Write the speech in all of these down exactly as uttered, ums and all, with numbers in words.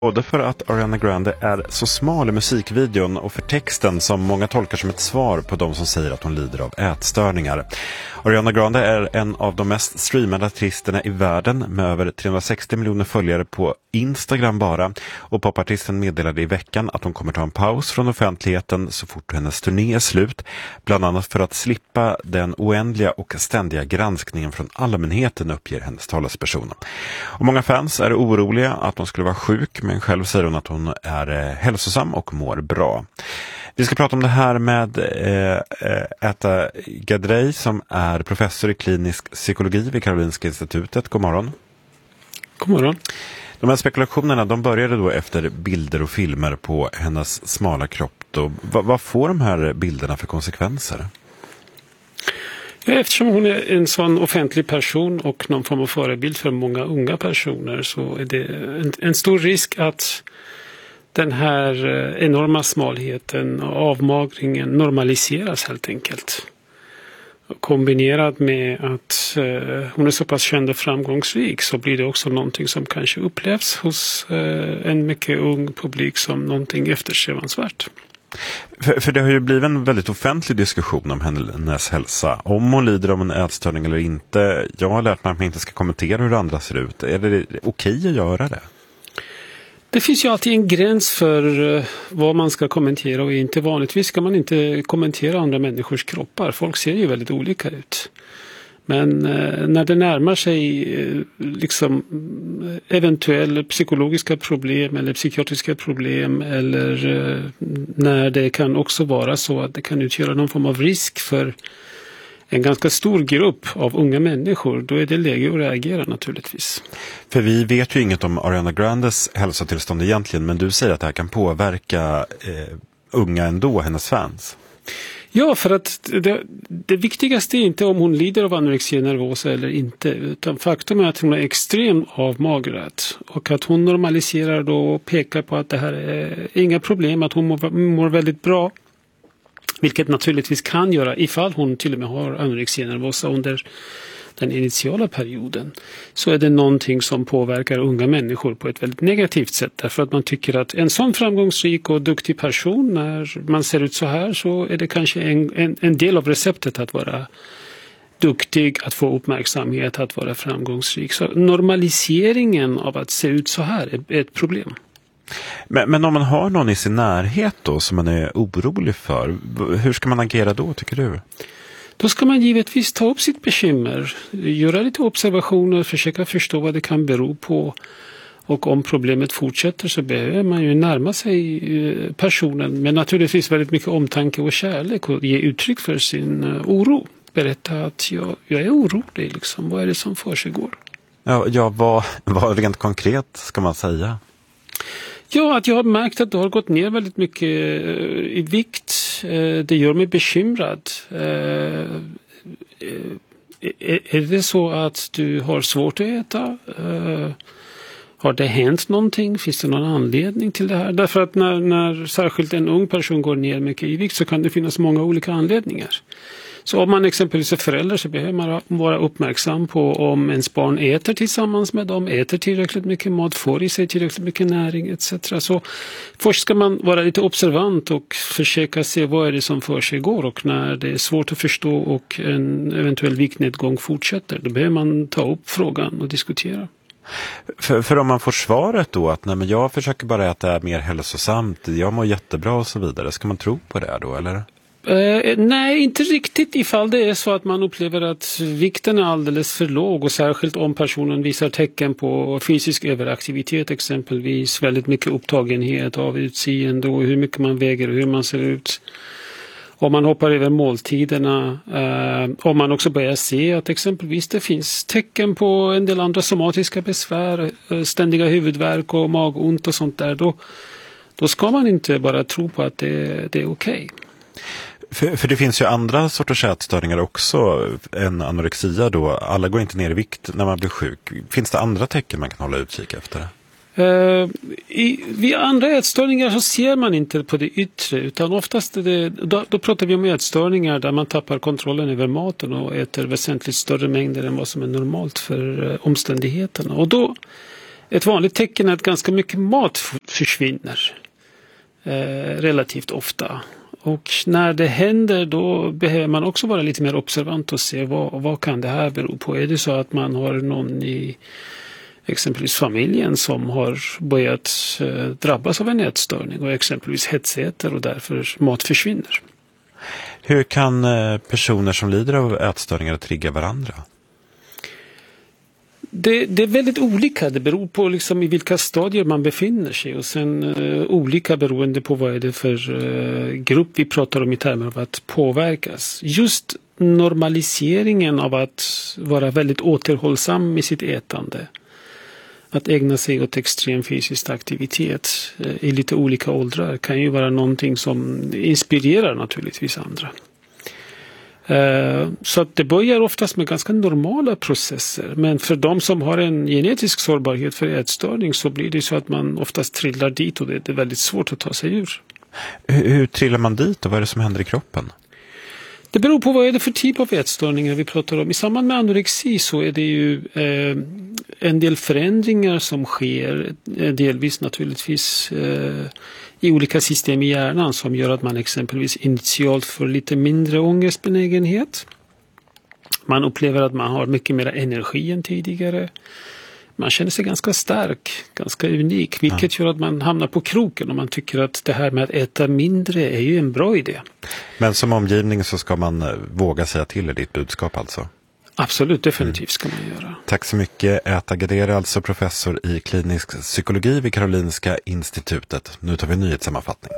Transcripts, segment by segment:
Både för att Ariana Grande är så smal i musikvideon och för texten som många tolkar som ett svar på de som säger att hon lider av ätstörningar. Ariana Grande är en av de mest streamade artisterna i världen med över trehundrasextio miljoner följare på Instagram bara. Och popartisten meddelade i veckan att hon kommer ta en paus från offentligheten så fort hennes turné är slut. Bland annat för att slippa den oändliga och ständiga granskningen från allmänheten, uppger hennes talesperson. Och många fans är oroliga att hon skulle vara sjuk, men själv säger hon att hon är hälsosam och mår bra. Vi ska prata om det här med eh, Äta Gadrei som är professor i klinisk psykologi vid Karolinska institutet. God morgon. God morgon. De här spekulationerna, de började då efter bilder och filmer på hennes smala kropp. Då. Va, vad får de här bilderna för konsekvenser? Ja, eftersom hon är en sån offentlig person och någon form av förebild för många unga personer, så är det en, en stor risk att den här enorma smalheten och avmagringen normaliseras helt enkelt. Kombinerat med att eh, hon är så pass känd och framgångsrik, så blir det också någonting som kanske upplevs hos eh, en mycket ung publik som någonting eftersträvansvärt. För, för det har ju blivit en väldigt offentlig diskussion om hennes hälsa. Om hon lider av en ätstörning eller inte. Jag har lärt mig att man inte ska kommentera hur andra ser ut. Är det okej att göra det? Det finns ju alltid en gräns för vad man ska kommentera och inte. Vanligtvis ska man inte kommentera andra människors kroppar. Folk ser ju väldigt olika ut. Men eh, när det närmar sig eh, liksom eventuella psykologiska problem eller psykiatriska problem, eller eh, när det kan också vara så att det kan utgöra någon form av risk för en ganska stor grupp av unga människor, då är det läge att reagera naturligtvis. För vi vet ju inget om Ariana Grandes hälsotillstånd egentligen, men du säger att det här kan påverka eh, unga ändå, hennes fans. Ja, för att det, det viktigaste är inte om hon lider av anorexia nervosa eller inte, utan faktum är att hon är extremt avmagrad och att hon normaliserar då och pekar på att det här är inga problem, att hon mår, mår väldigt bra. Vilket naturligtvis kan göra ifall hon till och med har anorexia nervosa under den initiala perioden. Så är det någonting som påverkar unga människor på ett väldigt negativt sätt. Därför att man tycker att en sån framgångsrik och duktig person, när man ser ut så här, så är det kanske en, en, en del av receptet att vara duktig, att få uppmärksamhet, att vara framgångsrik. Så normaliseringen av att se ut så här är, är ett problem. Men, men om man har någon i sin närhet då som man är orolig för, hur ska man agera då, tycker du? Då ska man givetvis ta upp sitt bekymmer, göra lite observationer, försöka förstå vad det kan bero på. Och om problemet fortsätter så behöver man ju närma sig personen med naturligtvis väldigt mycket omtanke och kärlek och ge uttryck för sin oro. Berätta att jag, jag är orolig, liksom. Vad är det som försiggår? Ja, ja vad, vad rent konkret ska man säga? Ja, att jag har märkt att du har gått ner väldigt mycket i vikt. Det gör mig bekymrad. Är det så att du har svårt att äta? Har det hänt någonting? Finns det någon anledning till det här? Därför att när, när särskilt en ung person går ner mycket i vikt så kan det finnas många olika anledningar. Så om man exempelvis är förälder så behöver man vara uppmärksam på om ens barn äter tillsammans med dem, äter tillräckligt mycket mat, får i sig tillräckligt mycket näring et cetera. Så först ska man vara lite observant och försöka se vad är det som för sig går, och när det är svårt att förstå och en eventuell viktnedgång fortsätter, då behöver man ta upp frågan och diskutera. För, för om man får svaret då att nej, men jag försöker bara äta mer hälsosamt, jag mår jättebra och så vidare, ska man tro på det då eller? Uh, nej, inte riktigt ifall det är så att man upplever att vikten är alldeles för låg, och särskilt om personen visar tecken på fysisk överaktivitet, exempelvis väldigt mycket upptagenhet av utseende och hur mycket man väger och hur man ser ut. Om man hoppar över måltiderna, uh, om man också börjar se att exempelvis det finns tecken på en del andra somatiska besvär, uh, ständiga huvudvärk och magont och sånt där, då, då ska man inte bara tro på att det, det är okej. Okay. För, för det finns ju andra sorters ätstörningar också än anorexia då. Alla går inte ner i vikt när man blir sjuk. Finns det andra tecken man kan hålla utkik efter? Uh, i, vid andra ätstörningar så ser man inte på det yttre, utan oftast är det, då, då pratar vi om ätstörningar där man tappar kontrollen över maten och äter väsentligt större mängder än vad som är normalt för uh, omständigheterna. Och då Ett vanligt tecken är att ganska mycket mat försvinner eh, relativt ofta. Och när det händer då behöver man också vara lite mer observant och se vad, vad kan det här bero på. Är det så att man har någon i exempelvis familjen som har börjat eh, drabbas av en ätstörning och exempelvis hetsäter och därför mat försvinner. Hur kan eh, personer som lider av ätstörningar trigga varandra? Det, det är väldigt olika. Det beror på liksom i vilka stadier man befinner sig och sen uh, olika beroende på vad är det för uh, grupp vi pratar om i termer av att påverkas. Just normaliseringen av att vara väldigt återhållsam med sitt ätande. Att ägna sig åt extrem fysisk aktivitet uh, i lite olika åldrar kan ju vara någonting som inspirerar naturligtvis andra. Så att det börjar oftast med ganska normala processer. Men för de som har en genetisk sårbarhet för ätstörning så blir det så att man oftast trillar dit och det är väldigt svårt att ta sig ur. Hur, hur trillar man dit och vad är det som händer i kroppen? Det beror på vad är det för typ av ätstörningar vi pratar om. I samband med anorexi så är det ju eh, en del förändringar som sker, delvis naturligtvis eh, i olika system i hjärnan som gör att man exempelvis initialt får lite mindre ångestbenägenhet. Man upplever att man har mycket mer energi än tidigare. Man känner sig ganska stark, ganska unik, vilket gör att man hamnar på kroken och man tycker att det här med att äta mindre är ju en bra idé. Men som omgivning så ska man våga säga till i ditt budskap alltså? Absolut, definitivt ska man göra. Tack så mycket. Äta Gadere, alltså professor i klinisk psykologi vid Karolinska institutet. Nu tar vi en nyhetssammanfattning.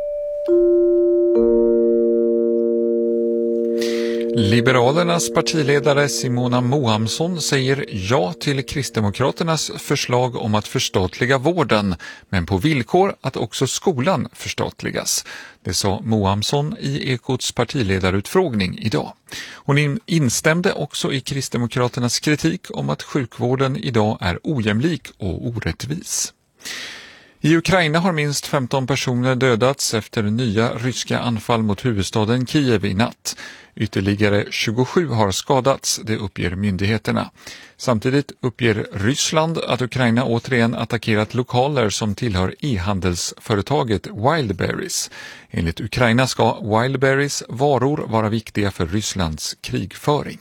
Liberalernas partiledare Simona Mohamsson säger ja till Kristdemokraternas förslag om att förstatliga vården, men på villkor att också skolan förstatligas. Det sa Mohamsson i Ekots partiledarutfrågning idag. Hon instämde också i Kristdemokraternas kritik om att sjukvården idag är ojämlik och orättvis. I Ukraina har minst femton personer dödats efter nya ryska anfall mot huvudstaden Kiev i natt. Ytterligare tjugosju har skadats, det uppger myndigheterna. Samtidigt uppger Ryssland att Ukraina återigen attackerat lokaler som tillhör e-handelsföretaget Wildberries. Enligt Ukraina ska Wildberries varor vara viktiga för Rysslands krigföring.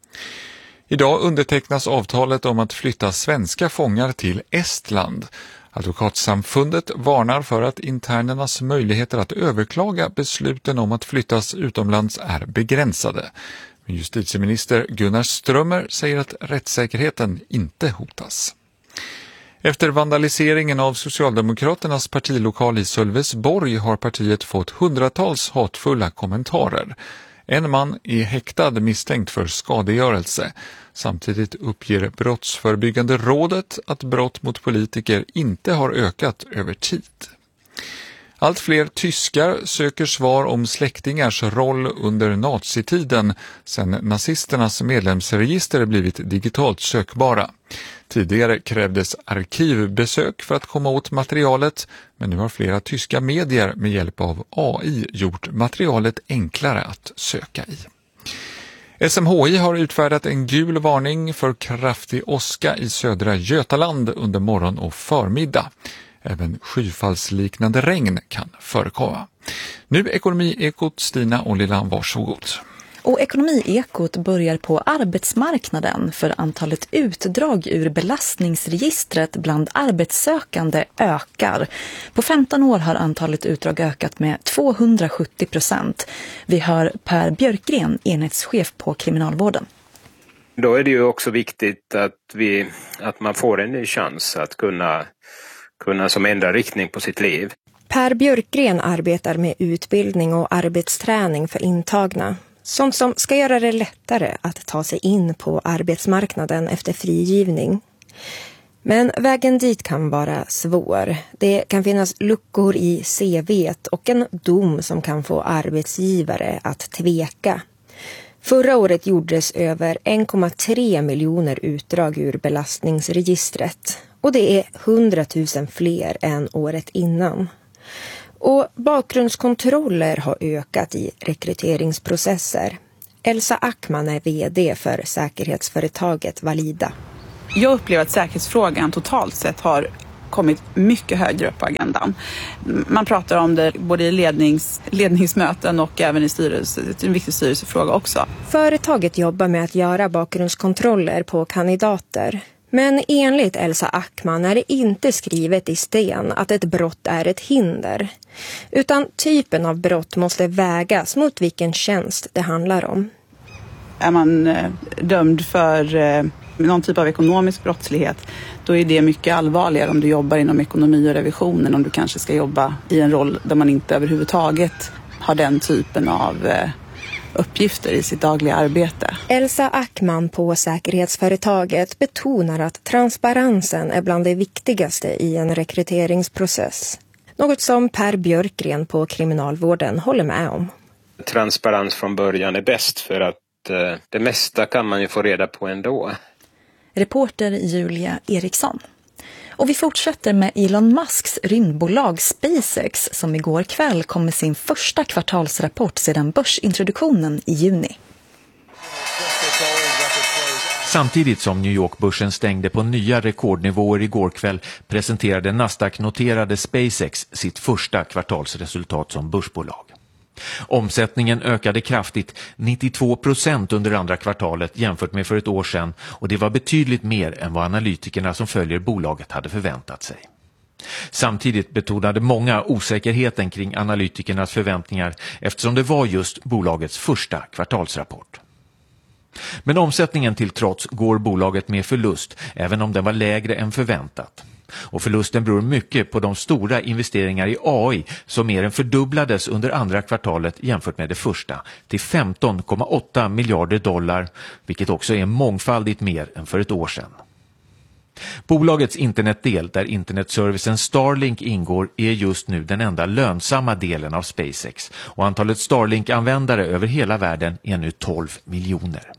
Idag undertecknas avtalet om att flytta svenska fångar till Estland. Advokatsamfundet varnar för att internernas möjligheter att överklaga besluten om att flyttas utomlands är begränsade. Men justitieminister Gunnar Strömmer säger att rättssäkerheten inte hotas. Efter vandaliseringen av Socialdemokraternas partilokal i Sölvesborg har partiet fått hundratals hatfulla kommentarer. En man är häktad misstänkt för skadegörelse. Samtidigt uppger Brottsförebyggande rådet att brott mot politiker inte har ökat över tid. Allt fler tyskar söker svar om släktingars roll under nazitiden sedan nazisternas medlemsregister blivit digitalt sökbara. Tidigare krävdes arkivbesök för att komma åt materialet, men nu har flera tyska medier med hjälp av A I gjort materialet enklare att söka i. S M H I har utfärdat en gul varning för kraftig åska i södra Götaland under morgon och förmiddag. Även skyfallsliknande regn kan förekomma. Nu Ekonomiekot, Stina och Lilla, varsågod. Och Ekonomiekot börjar på arbetsmarknaden för antalet utdrag ur belastningsregistret bland arbetssökande ökar. På femton år har antalet utdrag ökat med tvåhundrasjuttio procent. Vi hör Per Björkgren, enhetschef på kriminalvården. Då är det ju också viktigt att, vi, att man får en ny chans att kunna, kunna som ändra riktning på sitt liv. Per Björkgren arbetar med utbildning och arbetsträning för intagna. Sånt som ska göra det lättare att ta sig in på arbetsmarknaden efter frigivning. Men vägen dit kan vara svår. Det kan finnas luckor i C V:t och en dom som kan få arbetsgivare att tveka. Förra året gjordes över en komma tre miljoner utdrag ur belastningsregistret. Och det är hundratusen fler än året innan. Och bakgrundskontroller har ökat i rekryteringsprocesser. Elsa Ackman är vd för säkerhetsföretaget Valida. Jag upplever att säkerhetsfrågan totalt sett har kommit mycket högre upp på agendan. Man pratar om det både i lednings, ledningsmöten och även i styrelse. Det är en viktig styrelsefråga också. Företaget jobbar med att göra bakgrundskontroller på kandidater. Men enligt Elsa Ackman är det inte skrivet i sten att ett brott är ett hinder. Utan typen av brott måste vägas mot vilken tjänst det handlar om. Är man eh, dömd för eh, någon typ av ekonomisk brottslighet, då är det mycket allvarligare om du jobbar inom ekonomi och revisionen, om du kanske ska jobba i en roll där man inte överhuvudtaget har den typen av eh, uppgifter i sitt dagliga arbete. Elsa Ackman på säkerhetsföretaget betonar att transparensen är bland det viktigaste i en rekryteringsprocess. Något som Per Björkgren på kriminalvården håller med om. Transparens från början är bäst, för att eh, det mesta kan man ju få reda på ändå. Reporter Julia Eriksson. Och vi fortsätter med Elon Musks rymdbolag SpaceX som igår kväll kom med sin första kvartalsrapport sedan börsintroduktionen i juni. Samtidigt som New York-börsen stängde på nya rekordnivåer igår kväll presenterade Nasdaq-noterade SpaceX sitt första kvartalsresultat som börsbolag. Omsättningen ökade kraftigt, nittiotvå procent under andra kvartalet jämfört med för ett år sedan, och det var betydligt mer än vad analytikerna som följer bolaget hade förväntat sig. Samtidigt betonade många osäkerheten kring analytikernas förväntningar eftersom det var just bolagets första kvartalsrapport. Men omsättningen till trots går bolaget med förlust, även om den var lägre än förväntat. Och förlusten beror mycket på de stora investeringar i A I som mer än fördubblades under andra kvartalet jämfört med det första till femton komma åtta miljarder dollar, vilket också är mångfaldigt mer än för ett år sedan. Bolagets internetdel, där internetservicen Starlink ingår, är just nu den enda lönsamma delen av SpaceX, och antalet Starlink-användare över hela världen är nu tolv miljoner.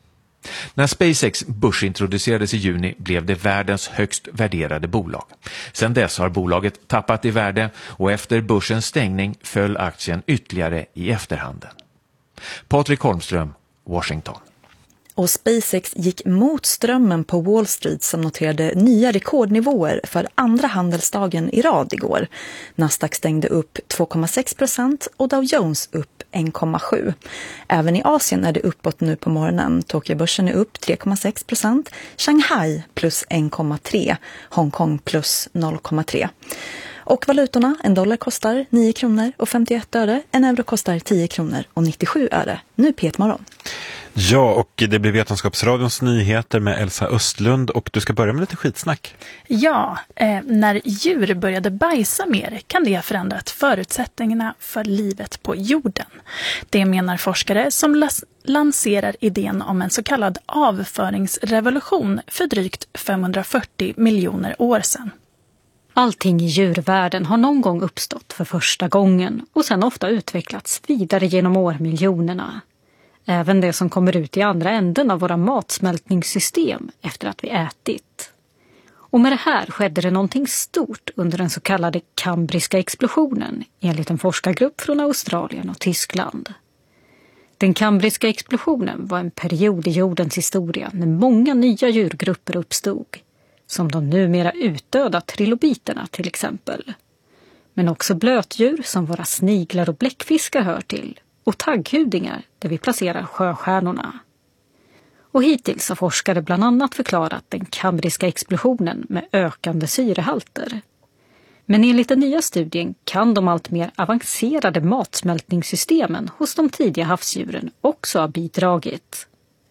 När SpaceX börsintroducerades i juni blev det världens högst värderade bolag. Sedan dess har bolaget tappat i värde, och efter börsens stängning föll aktien ytterligare i efterhanden. Patrik Holmström, Washington. Och SpaceX gick mot strömmen på Wall Street som noterade nya rekordnivåer för andra handelsdagen i rad igår. Nasdaq stängde upp två komma sex procent och Dow Jones upp en komma sju. Även i Asien är det uppåt nu på morgonen. Tokyobörsen är upp tre komma sex procent, Shanghai plus en komma tre, Hongkong plus noll komma tre. Och valutorna, en dollar kostar nio kronor och femtioett öre, en euro kostar tio kronor och nittiosju öre. Nu P ett morgon. Ja, och det blir Vetenskapsradions nyheter med Elsa Östlund, och du ska börja med lite skitsnack. Ja, eh, när djur började bajsa mer kan det ha förändrat förutsättningarna för livet på jorden. Det menar forskare som las- lanserar idén om en så kallad avföringsrevolution för drygt femhundrafyrtio miljoner år sedan. Allting i djurvärlden har någon gång uppstått för första gången och sen ofta utvecklats vidare genom årmiljonerna. Även det som kommer ut i andra änden av våra matsmältningssystem efter att vi ätit. Och med det här skedde det någonting stort under den så kallade kambriska explosionen enligt en forskargrupp från Australien och Tyskland. Den kambriska explosionen var en period i jordens historia när många nya djurgrupper uppstod. Som de numera utdöda trilobiterna till exempel. Men också blötdjur som våra sniglar och bläckfiskar hör till. Och tagghudingar där vi placerar sjöstjärnorna. Och hittills har forskare bland annat förklarat den kambriska explosionen med ökande syrehalter. Men enligt den nya studien kan de allt mer avancerade matsmältningssystemen hos de tidiga havsdjuren också ha bidragit.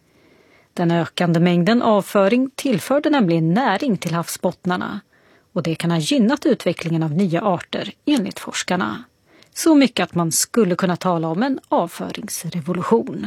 Den ökande mängden avföring tillförde nämligen näring till havsbottnarna, och det kan ha gynnat utvecklingen av nya arter enligt forskarna. Så mycket att man skulle kunna tala om en avföringsrevolution.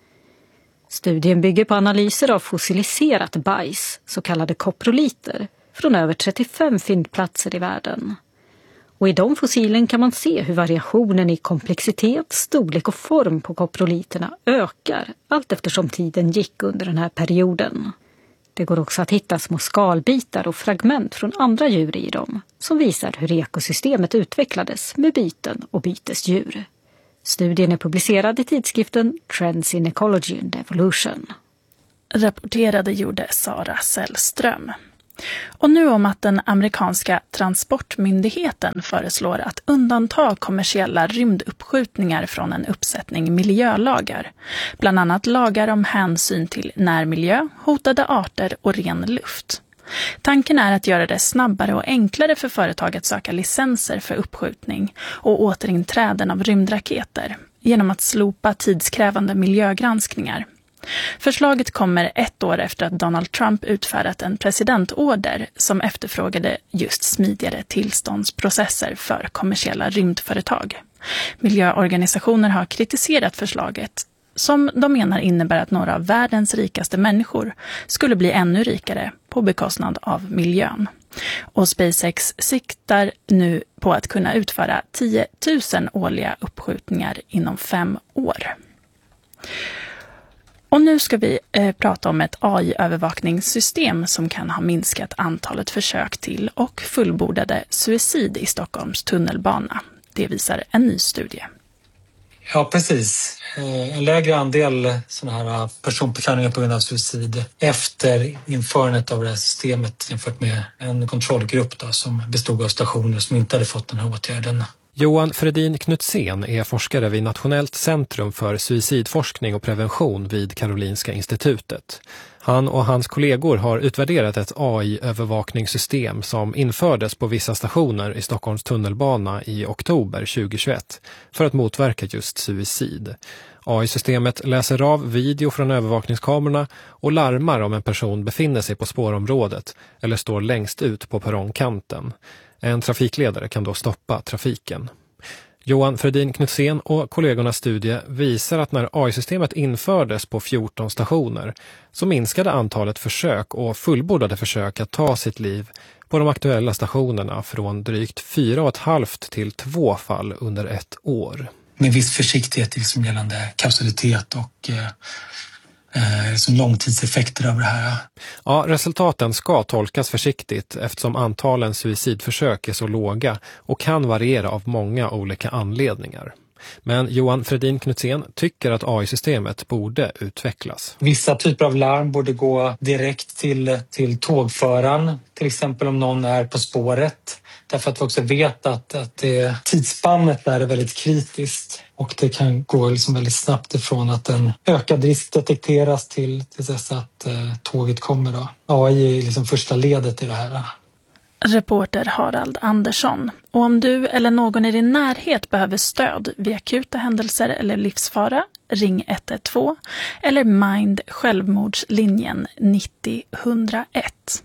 Studien bygger på analyser av fossiliserat bajs, så kallade koproliter, från över trettiofem fyndplatser i världen. Och i de fossilen kan man se hur variationen i komplexitet, storlek och form på koproliterna ökar allt eftersom tiden gick under den här perioden. Det går också att hitta små skalbitar och fragment från andra djur i dem som visar hur ekosystemet utvecklades med byten och bytesdjur. Studien är publicerad i tidskriften Trends in Ecology and Evolution. Rapporterade gjorde Sara Sällström. Och nu om att den amerikanska transportmyndigheten föreslår att undanta kommersiella rymduppskjutningar från en uppsättning miljölagar. Bland annat lagar om hänsyn till närmiljö, hotade arter och ren luft. Tanken är att göra det snabbare och enklare för företag att söka licenser för uppskjutning och återinträden av rymdraketer genom att slopa tidskrävande miljögranskningar. Förslaget kommer ett år efter att Donald Trump utfärdat en presidentorder som efterfrågade just smidigare tillståndsprocesser för kommersiella rymdföretag. Miljöorganisationer har kritiserat förslaget som de menar innebär att några av världens rikaste människor skulle bli ännu rikare på bekostnad av miljön. Och SpaceX siktar nu på att kunna utföra tio tusen årliga uppskjutningar inom fem år. Och nu ska vi eh, prata om ett A I-övervakningssystem som kan ha minskat antalet försök till och fullbordade suicid i Stockholms tunnelbana. Det visar en ny studie. Ja, precis. En lägre andel sådana här personpåkörningar på grund av suicid efter införandet av det här systemet jämfört med en kontrollgrupp då, som bestod av stationer som inte hade fått den här åtgärden. Johan Fredin Knutsén är forskare vid Nationellt centrum för suicidforskning och prevention vid Karolinska institutet. Han och hans kollegor har utvärderat ett A I-övervakningssystem som infördes på vissa stationer i Stockholms tunnelbana i oktober tjugohundratjugoett för att motverka just suicid. A I-systemet läser av video från övervakningskamerorna och larmar om en person befinner sig på spårområdet eller står längst ut på perrongkanten. En trafikledare kan då stoppa trafiken. Johan Fredin Knutsén och kollegornas studie visar att när A I-systemet infördes på fjorton stationer så minskade antalet försök och fullbordade försök att ta sitt liv på de aktuella stationerna från drygt fyra och ett halvt till två fall under ett år. Med viss försiktighet liksom gällande kausalitet och eh, eh, som långtidseffekter av det här. Ja, resultaten ska tolkas försiktigt eftersom antalen suicidförsök är så låga och kan variera av många olika anledningar. Men Johan Fredin Knutsén tycker att A I-systemet borde utvecklas. Vissa typer av larm borde gå direkt till, till tågföraren, till exempel om någon är på spåret. Därför att vi också vet att, att det, tidsspannet där är väldigt kritiskt och det kan gå liksom väldigt snabbt ifrån att en ökad risk detekteras till, till dess att eh, tåget kommer. Då. A I är liksom första ledet i det här. Reporter Harald Andersson. Och om du eller någon i din närhet behöver stöd vid akuta händelser eller livsfara, ring ett ett två eller Mind självmordslinjen nittio ett noll ett.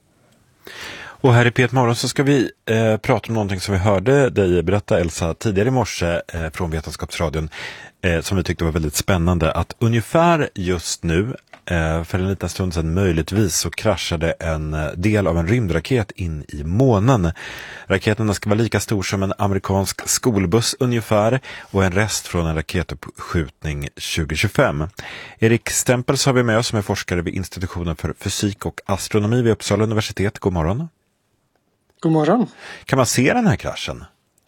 Och här i P ett Morgon så ska vi eh, prata om någonting som vi hörde dig berätta, Elsa, tidigare i morse eh, från Vetenskapsradion eh, som vi tyckte var väldigt spännande. Att ungefär just nu, eh, för en liten stund sedan möjligtvis, så kraschade en del av en rymdraket in i månen. Raketen ska vara lika stor som en amerikansk skolbuss ungefär och en rest från en raketuppskjutning tjugo tjugofem. Erik Stempels har vi med oss som är forskare vid institutionen för fysik och astronomi vid Uppsala universitet. God morgon. God morgon. Kan man se den här kraschen?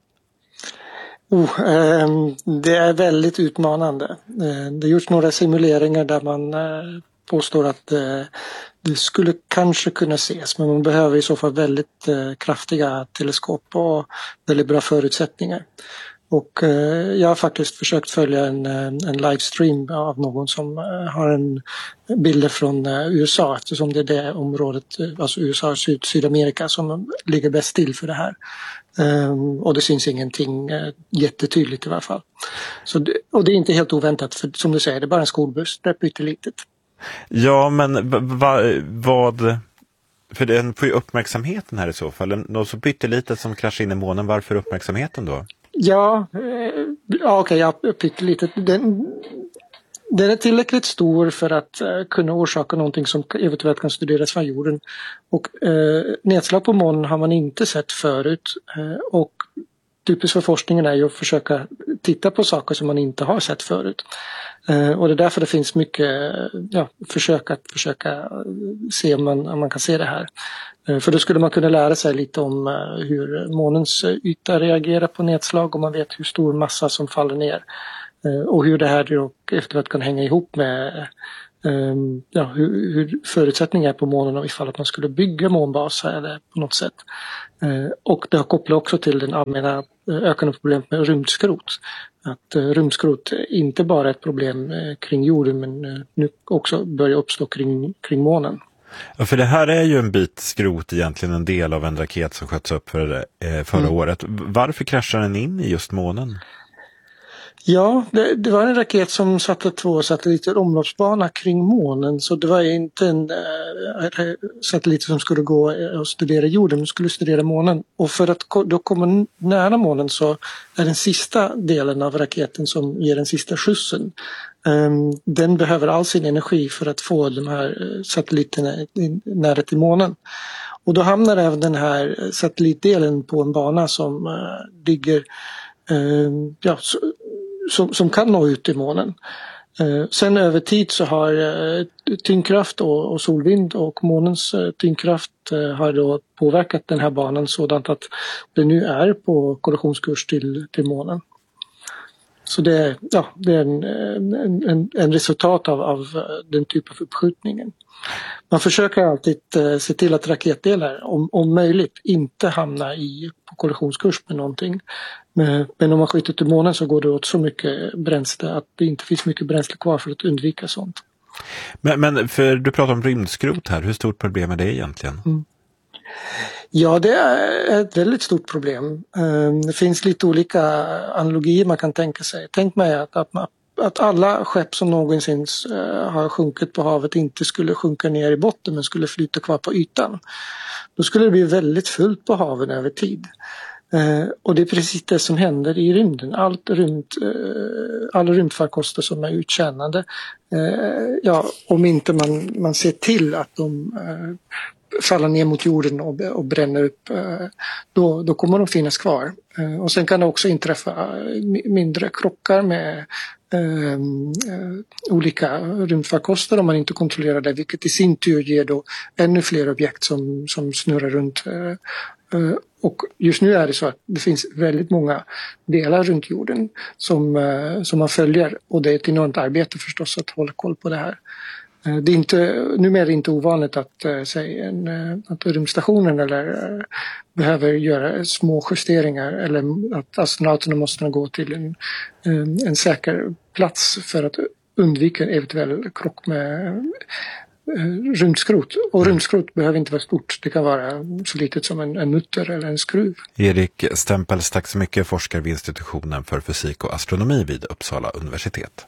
Oh, eh, det är väldigt utmanande. Eh, det har gjorts några simuleringar där man eh, påstår att eh, det skulle kanske kunna ses. Men man behöver i så fall väldigt eh, kraftiga teleskop och väldigt bra förutsättningar. Och eh, jag har faktiskt försökt följa en, en livestream av någon som eh, har en bilder från eh, U S A eftersom det är det området, alltså U S A och Syd, Sydamerika som ligger bäst till för det här. Um, och det syns ingenting uh, jättetydligt i alla fall. Så det, och det är inte helt oväntat för som du säger, det är bara en skolbuss, det är pyttelitet. Ja, men va, va, vad... För den får ju uppmärksamheten här i så fall. Något så pyttelitet som kraschar in i månen, varför uppmärksamheten då? Ja, eh, ja okej, ja, pyttelitet. Den, den är tillräckligt stor för att uh, kunna orsaka någonting som eventuellt kan studeras från jorden. Och uh, nedslag på månen har man inte sett förut. Uh, och typiskt för forskningen är ju att försöka titta på saker som man inte har sett förut. Uh, och det är därför det finns mycket ja, försök att försöka se om man, om man kan se det här. Uh, för då skulle man kunna lära sig lite om uh, hur månens yta reagerar på nedslag och man vet hur stor massa som faller ner. Och hur det här då efteråt kan hänga ihop med um, ja, hur, hur förutsättningar är på månen och ifall att man skulle bygga månbaser eller på något sätt. Uh, och det har kopplat också till den allmänna uh, ökande problemet med rymdskrot. Att uh, rymdskrot inte bara är ett problem uh, kring jorden men uh, nu också börjar uppstå kring, kring månen. Ja, för det här är ju en bit skrot, egentligen en del av en raket som sköts upp för, eh, förra mm. året. Varför kraschar den in i just månen? Ja, det, det var en raket som satte två satelliter omloppsbana kring månen, så det var inte en äh, satellit som skulle gå och studera jorden, men skulle studera månen. Och för att då komma nära månen så är den sista delen av raketen som ger den sista skjutsen. Um, den behöver all sin energi för att få de här satelliterna nära till månen. Och då hamnar även den här satellitdelen på en bana som uh, ligger uh, ja, så, Som, som kan nå ut i månen. Eh, sen över tid så har eh, tyngdkraft och, och solvind och månens eh, tyngdkraft eh, har då påverkat den här banan sådant att det nu är på kollisionskurs till, till månen. Så det, ja, det är en, en, en, en resultat av, av den typen av uppskjutningen. Man försöker alltid eh, se till att raketdelar om, om möjligt inte hamnar i på kollisionskurs med någonting. Men, men om man skjuter till månen så går det åt så mycket bränsle att det inte finns mycket bränsle kvar för att undvika sånt. Men, men för du pratar om rymdskrot här, hur stort problem är det egentligen? Mm. Ja, det är ett väldigt stort problem. Det finns lite olika analogier man kan tänka sig. Tänk mig att, att, att alla skepp som någonsin har sjunkit på havet inte skulle sjunka ner i botten men skulle flyta kvar på ytan. Då skulle det bli väldigt fullt på haven över tid. Uh, och det är precis det som händer i rymden. Allt rymd, uh, alla rymdfarkoster som är uttjänade, uh, ja, om inte man, man ser till att de uh, faller ner mot jorden och, och bränner upp, uh, då, då kommer de finnas kvar. Uh, och sen kan det också inträffa mindre krockar med uh, uh, olika rymdfarkoster om man inte kontrollerar det, vilket i sin tur ger då ännu fler objekt som, som snurrar runt. Uh, uh, Och just nu är det så att det finns väldigt många delar runt jorden som, som man följer. Och det är ett enormt arbete förstås att hålla koll på det här. Det är inte, numera är det inte ovanligt att, säg, en, att rymdstationen eller, behöver göra små justeringar eller att astronauterna måste gå till en, en, en säker plats för att undvika en eventuell krock med rymdskrot. Och rymdskrot behöver inte vara stort. Det kan vara så litet som en, en mutter eller en skruv. Erik Stempels, tack så mycket, forskare vid institutionen för fysik och astronomi vid Uppsala universitet.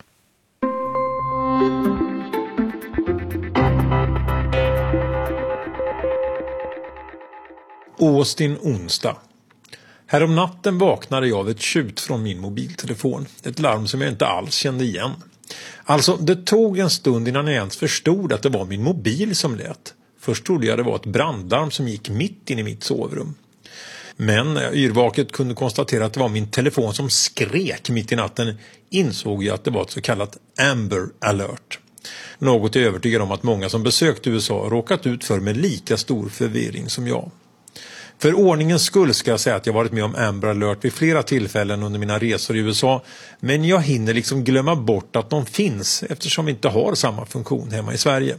Austin onsdag. Härom natten vaknade jag av ett tjut från min mobiltelefon. Ett larm som jag inte alls kände igen. Alltså, det tog en stund innan jag ens förstod att det var min mobil som lät. Först trodde jag det var ett brandlarm som gick mitt in i mitt sovrum. Men när jag yrvaket kunde konstatera att det var min telefon som skrek mitt i natten, insåg jag att det var ett så kallat Amber Alert. Något jag är övertygad om att många som besökt U S A råkat ut för med lika stor förvirring som jag. För ordningens skull ska jag säga att jag varit med om Amber Alert vid flera tillfällen under mina resor i U S A, men jag hinner liksom glömma bort att de finns eftersom vi inte har samma funktion hemma i Sverige.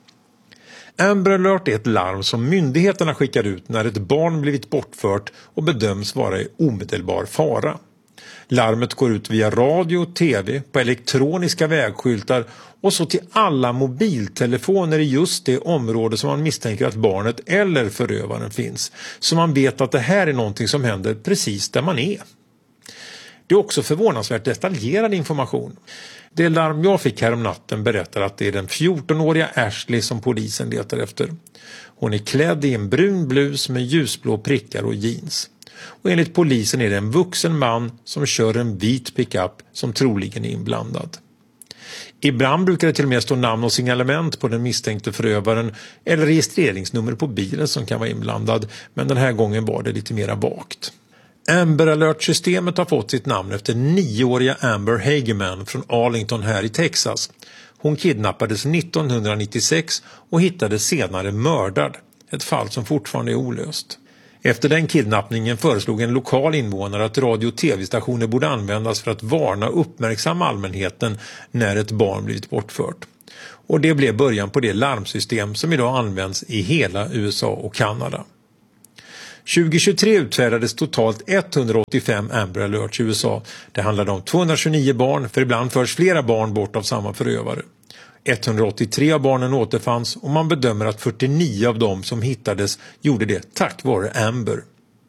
Amber Alert är ett larm som myndigheterna skickar ut när ett barn blivit bortfört och bedöms vara i omedelbar fara. Larmet går ut via radio och tv, på elektroniska vägskyltar och så till alla mobiltelefoner i just det område som man misstänker att barnet eller förövaren finns. Så man vet att det här är någonting som händer precis där man är. Det är också förvånansvärt detaljerad information. Det larm jag fick här om natten berättar att det är den fjortonåriga Ashley som polisen letar efter. Hon är klädd i en brun blus med ljusblå prickar och jeans. Och enligt polisen är det en vuxen man som kör en vit pickup som troligen är inblandad. Ibland brukar det till och med stå namn och signalement på den misstänkte förövaren eller registreringsnummer på bilen som kan vara inblandad, men den här gången var det lite mera vagt. Amber Alert-systemet har fått sitt namn efter nioåriga Amber Hageman från Arlington här i Texas. Hon kidnappades nittonhundranittiosex och hittades senare mördad, ett fall som fortfarande är olöst. Efter den kidnappningen föreslog en lokal invånare att radio- och tv-stationer borde användas för att varna och uppmärksamma allmänheten när ett barn blivit bortfört. och det blev början på det larmsystem som idag används i hela U S A och Kanada. tjugohundratjugotre utfärdades totalt etthundraåttiofem Amber Alerts i U S A. Det handlade om tvåhundratjugonio barn, för ibland förs flera barn bort av samma förövare. etthundraåttiotre av barnen återfanns och man bedömer att fyrtionio av dem som hittades gjorde det tack vare Amber.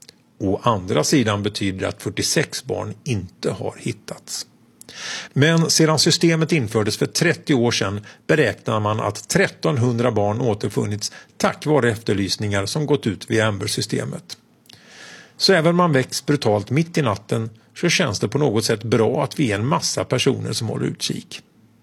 Å andra sidan betyder det att fyrtiosex barn inte har hittats. Men sedan systemet infördes för trettio år sedan beräknar man att trettonhundra barn återfunnits tack vare efterlysningar som gått ut via Amber-systemet. Så även om man väcks brutalt mitt i natten så känns det på något sätt bra att vi är en massa personer som håller utkik.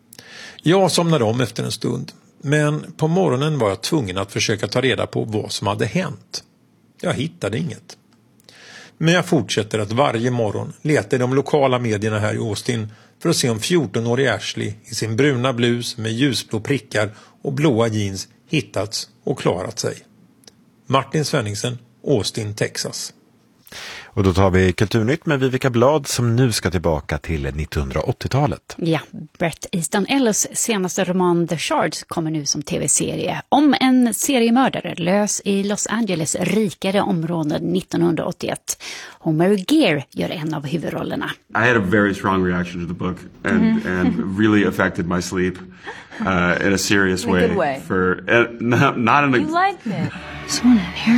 Jag somnade om efter en stund, men på morgonen var jag tvungen att försöka ta reda på vad som hade hänt. Jag hittade inget. Men jag fortsätter att varje morgon leta i de lokala medierna här i Austin för att se om fjortonårig Ashley i sin bruna blus med ljusblå prickar och blåa jeans hittats och klarat sig. Martin Svenningsen, Austin, Texas. Och då tar vi Kulturnytt med Vivica Blad som nu ska tillbaka till nittonhundraåttiotalet. Ja, Bret Easton Ellis senaste roman The Shards kommer nu som tv-serie om en seriemördare lös i Los Angeles rikare områden nittonhundraåttioett. Homer Gear gör en av huvudrollerna. I had a very strong reaction to the book and, mm-hmm. and really affected my sleep uh, in a serious in way. A good way. For, uh, not, not in a... You liked it. Someone in here.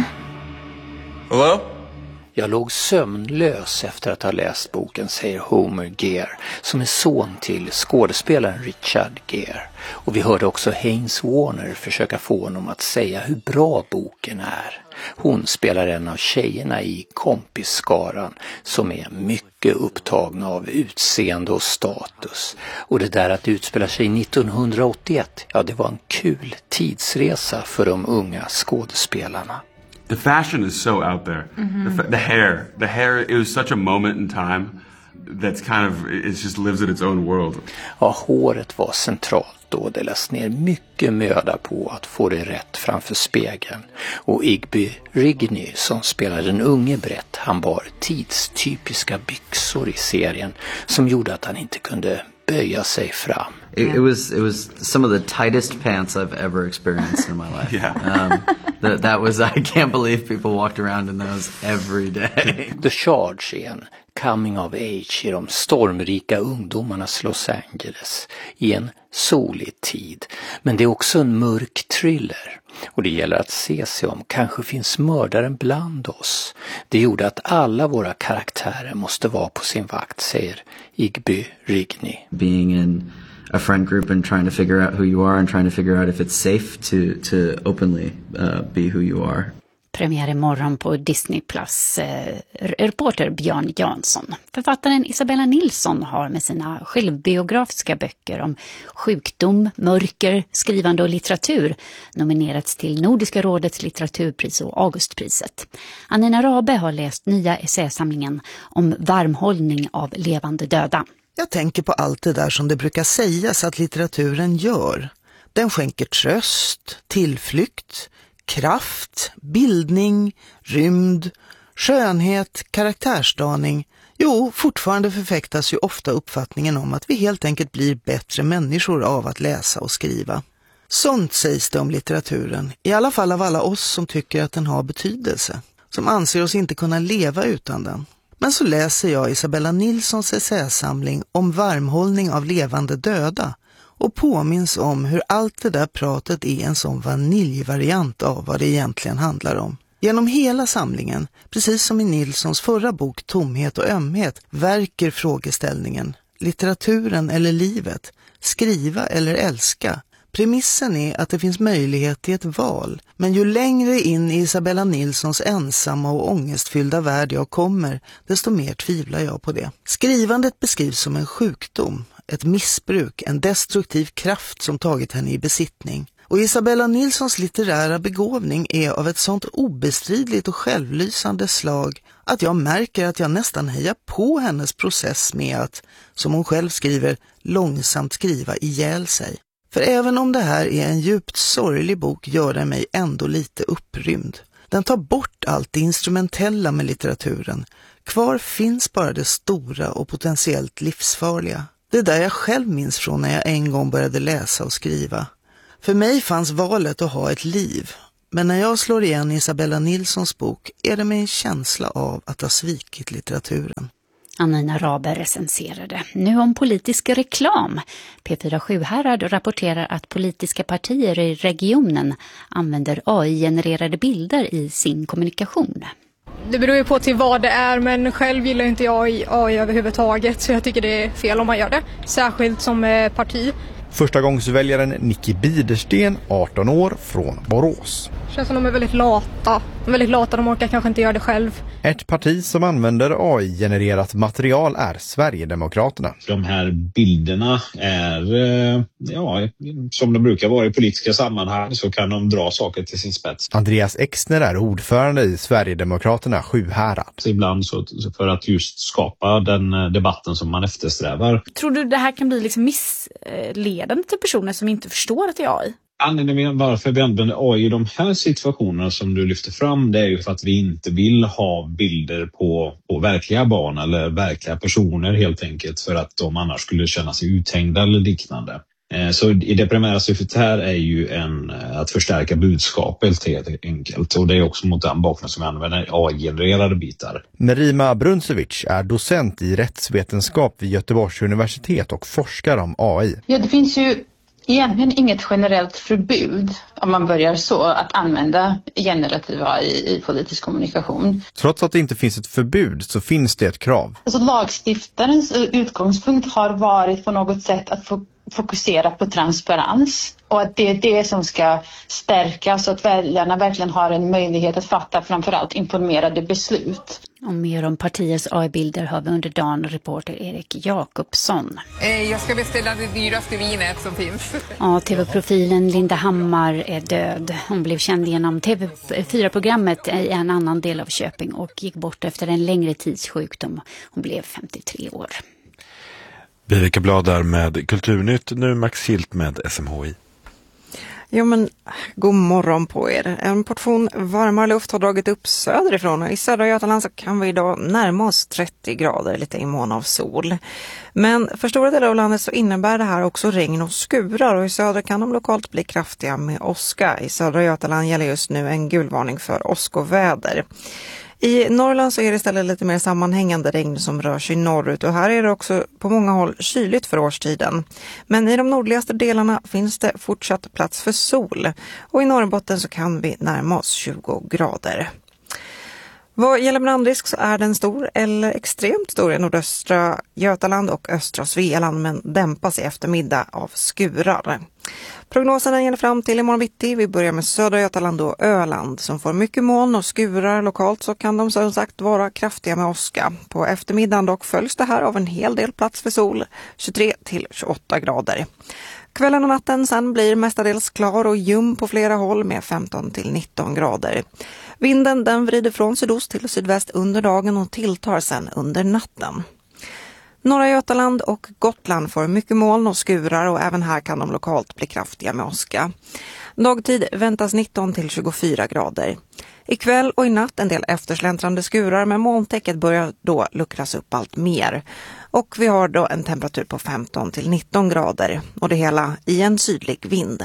Hello? Jag låg sömnlös efter att ha läst boken, säger Homer Gear, som är son till skådespelaren Richard Gere. Och vi hörde också Haynes Warner försöka få honom att säga hur bra boken är. Hon spelar en av tjejerna i kompisskaran som är mycket upptagna av utseende och status. Och det där att utspela sig nittonhundraåttioett, ja det var en kul tidsresa för de unga skådespelarna. The fashion is so out there. Mm-hmm. The, fa- the hair, the hair, it was such a moment in time that's kind of, it just lives in its own world. Ja, håret var centralt då. Det lades ner mycket möda på att få det rätt framför spegeln. Och Igby Rigney som spelar den unge Brett, han bar tidstypiska byxor i serien som gjorde att han inte kunde böja sig fram. It, it was it was some of the tightest pants I've ever experienced in my life. Yeah. Um, that that was I can't believe people walked around in those every day. The Charge är en coming of age i de stormrika ungdomarnas Los Angeles i en solig tid. Men det är också en mörk thriller. Och det gäller att se sig om. Kanske finns mördaren bland oss. Det gjorde att alla våra karaktärer måste vara på sin vakt, säger Igby Rigney. Being in a friend group and trying to figure out who you are and trying to figure out if it's safe to to openly uh, be who you are. Premiär imorgon på Disney Plus. Eh, reporter Björn Jansson. Författaren Isabella Nilsson har med sina självbiografiska böcker om sjukdom, mörker, skrivande och litteratur nominerats till Nordiska rådets litteraturpris och Augustpriset. Anina Rabe har läst nya essäsamlingen om varmhållning av levande döda. Jag tänker på allt det där som det brukar sägas att litteraturen gör. Den skänker tröst, tillflykt, kraft, bildning, rymd, skönhet, karaktärsdaning. Jo, fortfarande förfäktas ju ofta uppfattningen om att vi helt enkelt blir bättre människor av att läsa och skriva. Sånt sägs det om litteraturen, i alla fall av alla oss som tycker att den har betydelse, som anser oss inte kunna leva utan den. Men så läser jag Isabella Nilssons essäsamling om varmhållning av levande döda och påminns om hur allt det där pratet är en sån vaniljvariant av vad det egentligen handlar om. Genom hela samlingen, precis som i Nilssons förra bok Tomhet och ömhet, verkar frågeställningen litteraturen eller livet, skriva eller älska. Premissen är att det finns möjlighet till ett val, men ju längre in i Isabella Nilssons ensamma och ångestfyllda värld jag kommer, desto mer tvivlar jag på det. Skrivandet beskrivs som en sjukdom, ett missbruk, en destruktiv kraft som tagit henne i besittning. Och Isabella Nilssons litterära begåvning är av ett sånt obestridligt och självlysande slag att jag märker att jag nästan hejar på hennes process med att, som hon själv skriver, långsamt skriva ihjäl sig. För även om det här är en djupt sorglig bok gör den mig ändå lite upprymd. Den tar bort allt det instrumentella med litteraturen. Kvar finns bara det stora och potentiellt livsfarliga. Det är där jag själv minns från när jag en gång började läsa och skriva. För mig fanns valet att ha ett liv. Men när jag slår igen Isabella Nilssons bok är det med en känsla av att ha svikit litteraturen. Anina Raber recenserade. Nu om politisk reklam. P fyra Sjuhärad rapporterar att politiska partier i regionen använder A I-genererade bilder i sin kommunikation. Det beror ju på till vad det är, men själv gillar inte jag A I överhuvudtaget, så jag tycker det är fel om man gör det. Särskilt som parti. Förstagångsväljaren Nicky Bidersten, arton år, från Borås. Känns som de är väldigt lata. De är väldigt lata, de orkar kanske inte göra det själv. Ett parti som använder A I-genererat material är Sverigedemokraterna. De här bilderna är, ja, som de brukar vara i politiska sammanhang, så kan de dra saker till sin spets. Andreas Exner är ordförande i Sverigedemokraterna Sjuhärad. Så ibland så för att just skapa den debatten som man eftersträvar. Tror du det här kan bli liksom missledande till personer som inte förstår att det är A I? Anledningen varför vi använder A I i de här situationerna som du lyfter fram, det är ju för att vi inte vill ha bilder på, på verkliga barn eller verkliga personer helt enkelt, för att de annars skulle känna sig uthängda eller liknande. Så i det primära syftet här är ju en, att förstärka budskapet helt enkelt, och det är också mot den bakgrunden som vi använder A I-genererade bitar. Merima Bruncevic är docent i rättsvetenskap vid Göteborgs universitet och forskar om A I. Ja, det finns ju egentligen inget generellt förbud, om man börjar så, att använda generativ A I i politisk kommunikation. Trots att det inte finns ett förbud så finns det ett krav. Alltså lagstiftarens utgångspunkt har varit på något sätt att få fokusera på transparens, och att det är det som ska stärkas så att väljarna verkligen har en möjlighet att fatta framförallt informerade beslut. Och mer om partiets A I-bilder har vi under dagen reporter Erik Jakobsson. Jag ska beställa det dyraste vinet som finns. Ja, tv-profilen Linda Hammar är död. Hon blev känd genom T V fyra-programmet i en annan del av Köping och gick bort efter en längre tids sjukdom. Hon blev femtiotre år. Viveka Blad där med Kulturnytt, nu Max Hilt med S M H I. Jo men, god morgon på er. En portion varmare luft har dragit upp söderifrån. I södra Götaland så kan vi idag närma oss trettio grader, lite i mån av sol. Men för stora delar av landet så innebär det här också regn och skurar, och i södra kan de lokalt bli kraftiga med åska. I södra Götaland gäller just nu en gulvarning för åskoväder. I Norrland så är det istället lite mer sammanhängande regn som rör sig norrut, och här är det också på många håll kyligt för årstiden. Men i de nordligaste delarna finns det fortsatt plats för sol, och i Norrbotten så kan vi närma oss tjugo grader. Vad gäller brandrisk så är den stor eller extremt stor i nordöstra Götaland och östra Svealand, men dämpas i eftermiddag av skurar. Prognoserna gäller fram till imorgon bitti. Vi börjar med södra Götaland och Öland som får mycket moln och skurar. Lokalt så kan de som sagt vara kraftiga med åska. På eftermiddagen dock följs det här av en hel del plats för sol, tjugotre till tjugoåtta grader. Kvällen och natten sen blir mestadels klar och ljum på flera håll med femton till nitton grader. Vinden den vrider från sydost till sydväst under dagen och tilltar sen under natten. Norra Götaland och Gotland får mycket moln och skurar, och även här kan de lokalt bli kraftiga med åska. Dagtid väntas nitton till tjugofyra grader. Ikväll och i natt en del eftersläntrande skurar, men molntäcket börjar då luckras upp allt mer. Och vi har då en temperatur på femton till nitton grader, och det hela i en sydlig vind.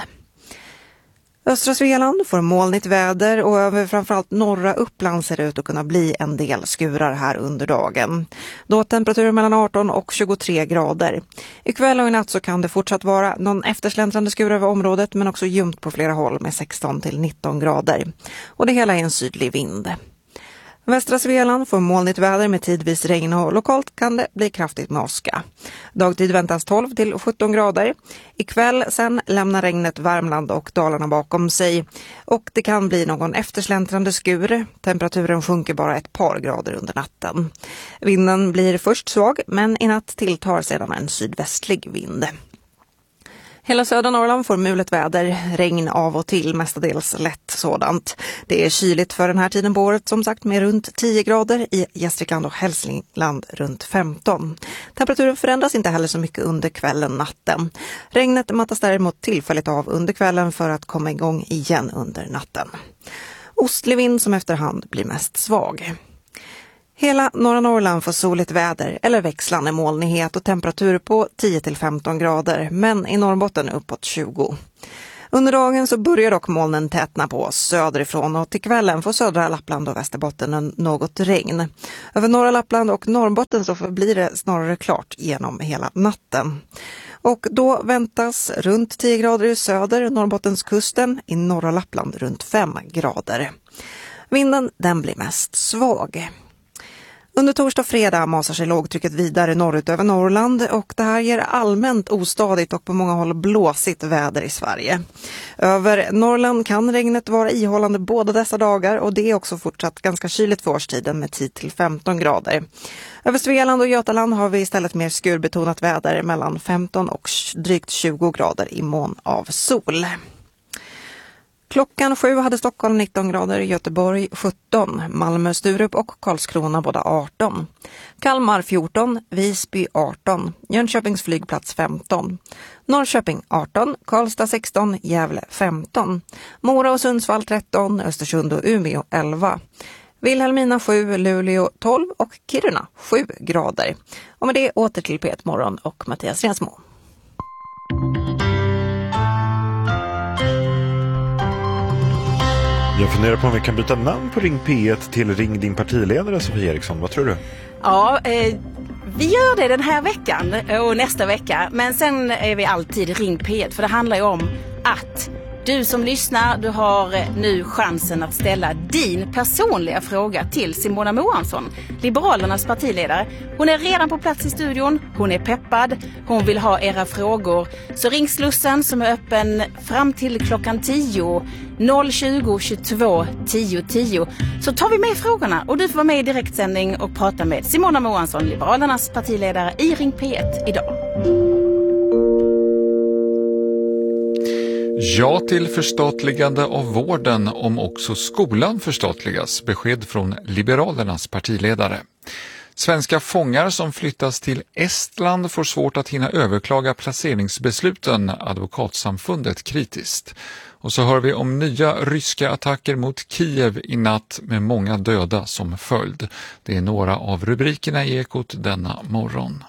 Östra Svealand får molnigt väder, och över framförallt norra Uppland ser det ut att kunna bli en del skurar här under dagen. Då temperaturer mellan arton och tjugotre grader. Ikväll och i natt så kan det fortsatt vara någon eftersläntrande skur över området, men också ljumt på flera håll med sexton till nitton grader. Och det hela är en sydlig vind. Västra Svealand får molnigt väder med tidvis regn, och lokalt kan det bli kraftigt med åska. Dagtid väntas tolv till sjutton grader. Ikväll sen lämnar regnet Värmland och Dalarna bakom sig, och det kan bli någon eftersläntrande skur. Temperaturen sjunker bara ett par grader under natten. Vinden blir först svag, men i natt tilltar sedan en sydvästlig vind. Hela södra Norrland får mulet väder, regn av och till, mestadels lätt sådant. Det är kyligt för den här tiden på året, som sagt, med runt tio grader, i Gästrikland och Hälsingland runt femton. Temperaturen förändras inte heller så mycket under kvällen natten. Regnet mattas däremot tillfälligt av under kvällen för att komma igång igen under natten. Ostlig vind som efterhand blir mest svag. Hela norra Norrland får soligt väder eller växlande molnighet och temperatur på tio till femton grader, men i Norrbotten uppåt tjugo. Under dagen så börjar dock molnen tätna på söderifrån och till kvällen får södra Lappland och Västerbotten något regn. Över norra Lappland och Norrbotten så blir det snarare klart genom hela natten. Och då väntas runt tio grader i söder, Norrbottenskusten, i norra Lappland runt fem grader. Vinden den blir mest svag. Under torsdag och fredag masar sig lågtrycket vidare norrut över Norrland och det här ger allmänt ostadigt och på många håll blåsigt väder i Sverige. Över Norrland kan regnet vara ihållande båda dessa dagar och det är också fortsatt ganska kyligt för årstiden med tio till femton grader. Över Svealand och Götaland har vi istället mer skurbetonat väder mellan femton och drygt tjugo grader i mån av sol. Klockan sju hade Stockholm nitton grader, Göteborg sjutton, Malmö, Sturup och Karlskrona båda arton. Kalmar fjorton, Visby arton, Jönköpings flygplats femton. Norrköping arton, Karlstad sexton, Gävle femton. Mora och Sundsvall tretton, Östersund och Umeå elva. Vilhelmina sju, Luleå tolv och Kiruna sju grader. Och med det åter till P ett Morgon och Mattias Rensmo. Jag funderar på om vi kan byta namn på Ring P ett till Ring din partiledare, Sofia Eriksson. Vad tror du? Ja, eh, vi gör det den här veckan och nästa vecka. Men sen är vi alltid Ring P ett, för det handlar ju om att du som lyssnar, du har nu chansen att ställa din personliga fråga till Simona Moansson, Liberalernas partiledare. Hon är redan på plats i studion, hon är peppad, hon vill ha era frågor. Så ring Slussen som är öppen fram till klockan tio, noll tjugo tjugotvå tio tio. Så tar vi med frågorna och du får vara med i direktsändning och prata med Simona Moansson, Liberalernas partiledare, i Ring P ett idag. Ja till förstatligande av vården om också skolan förstatligas, besked från Liberalernas partiledare. Svenska fångar som flyttas till Estland får svårt att hinna överklaga placeringsbesluten, advokatsamfundet kritiskt. Och så hör vi om nya ryska attacker mot Kiev i natt med många döda som följd. Det är några av rubrikerna i Ekot denna morgon.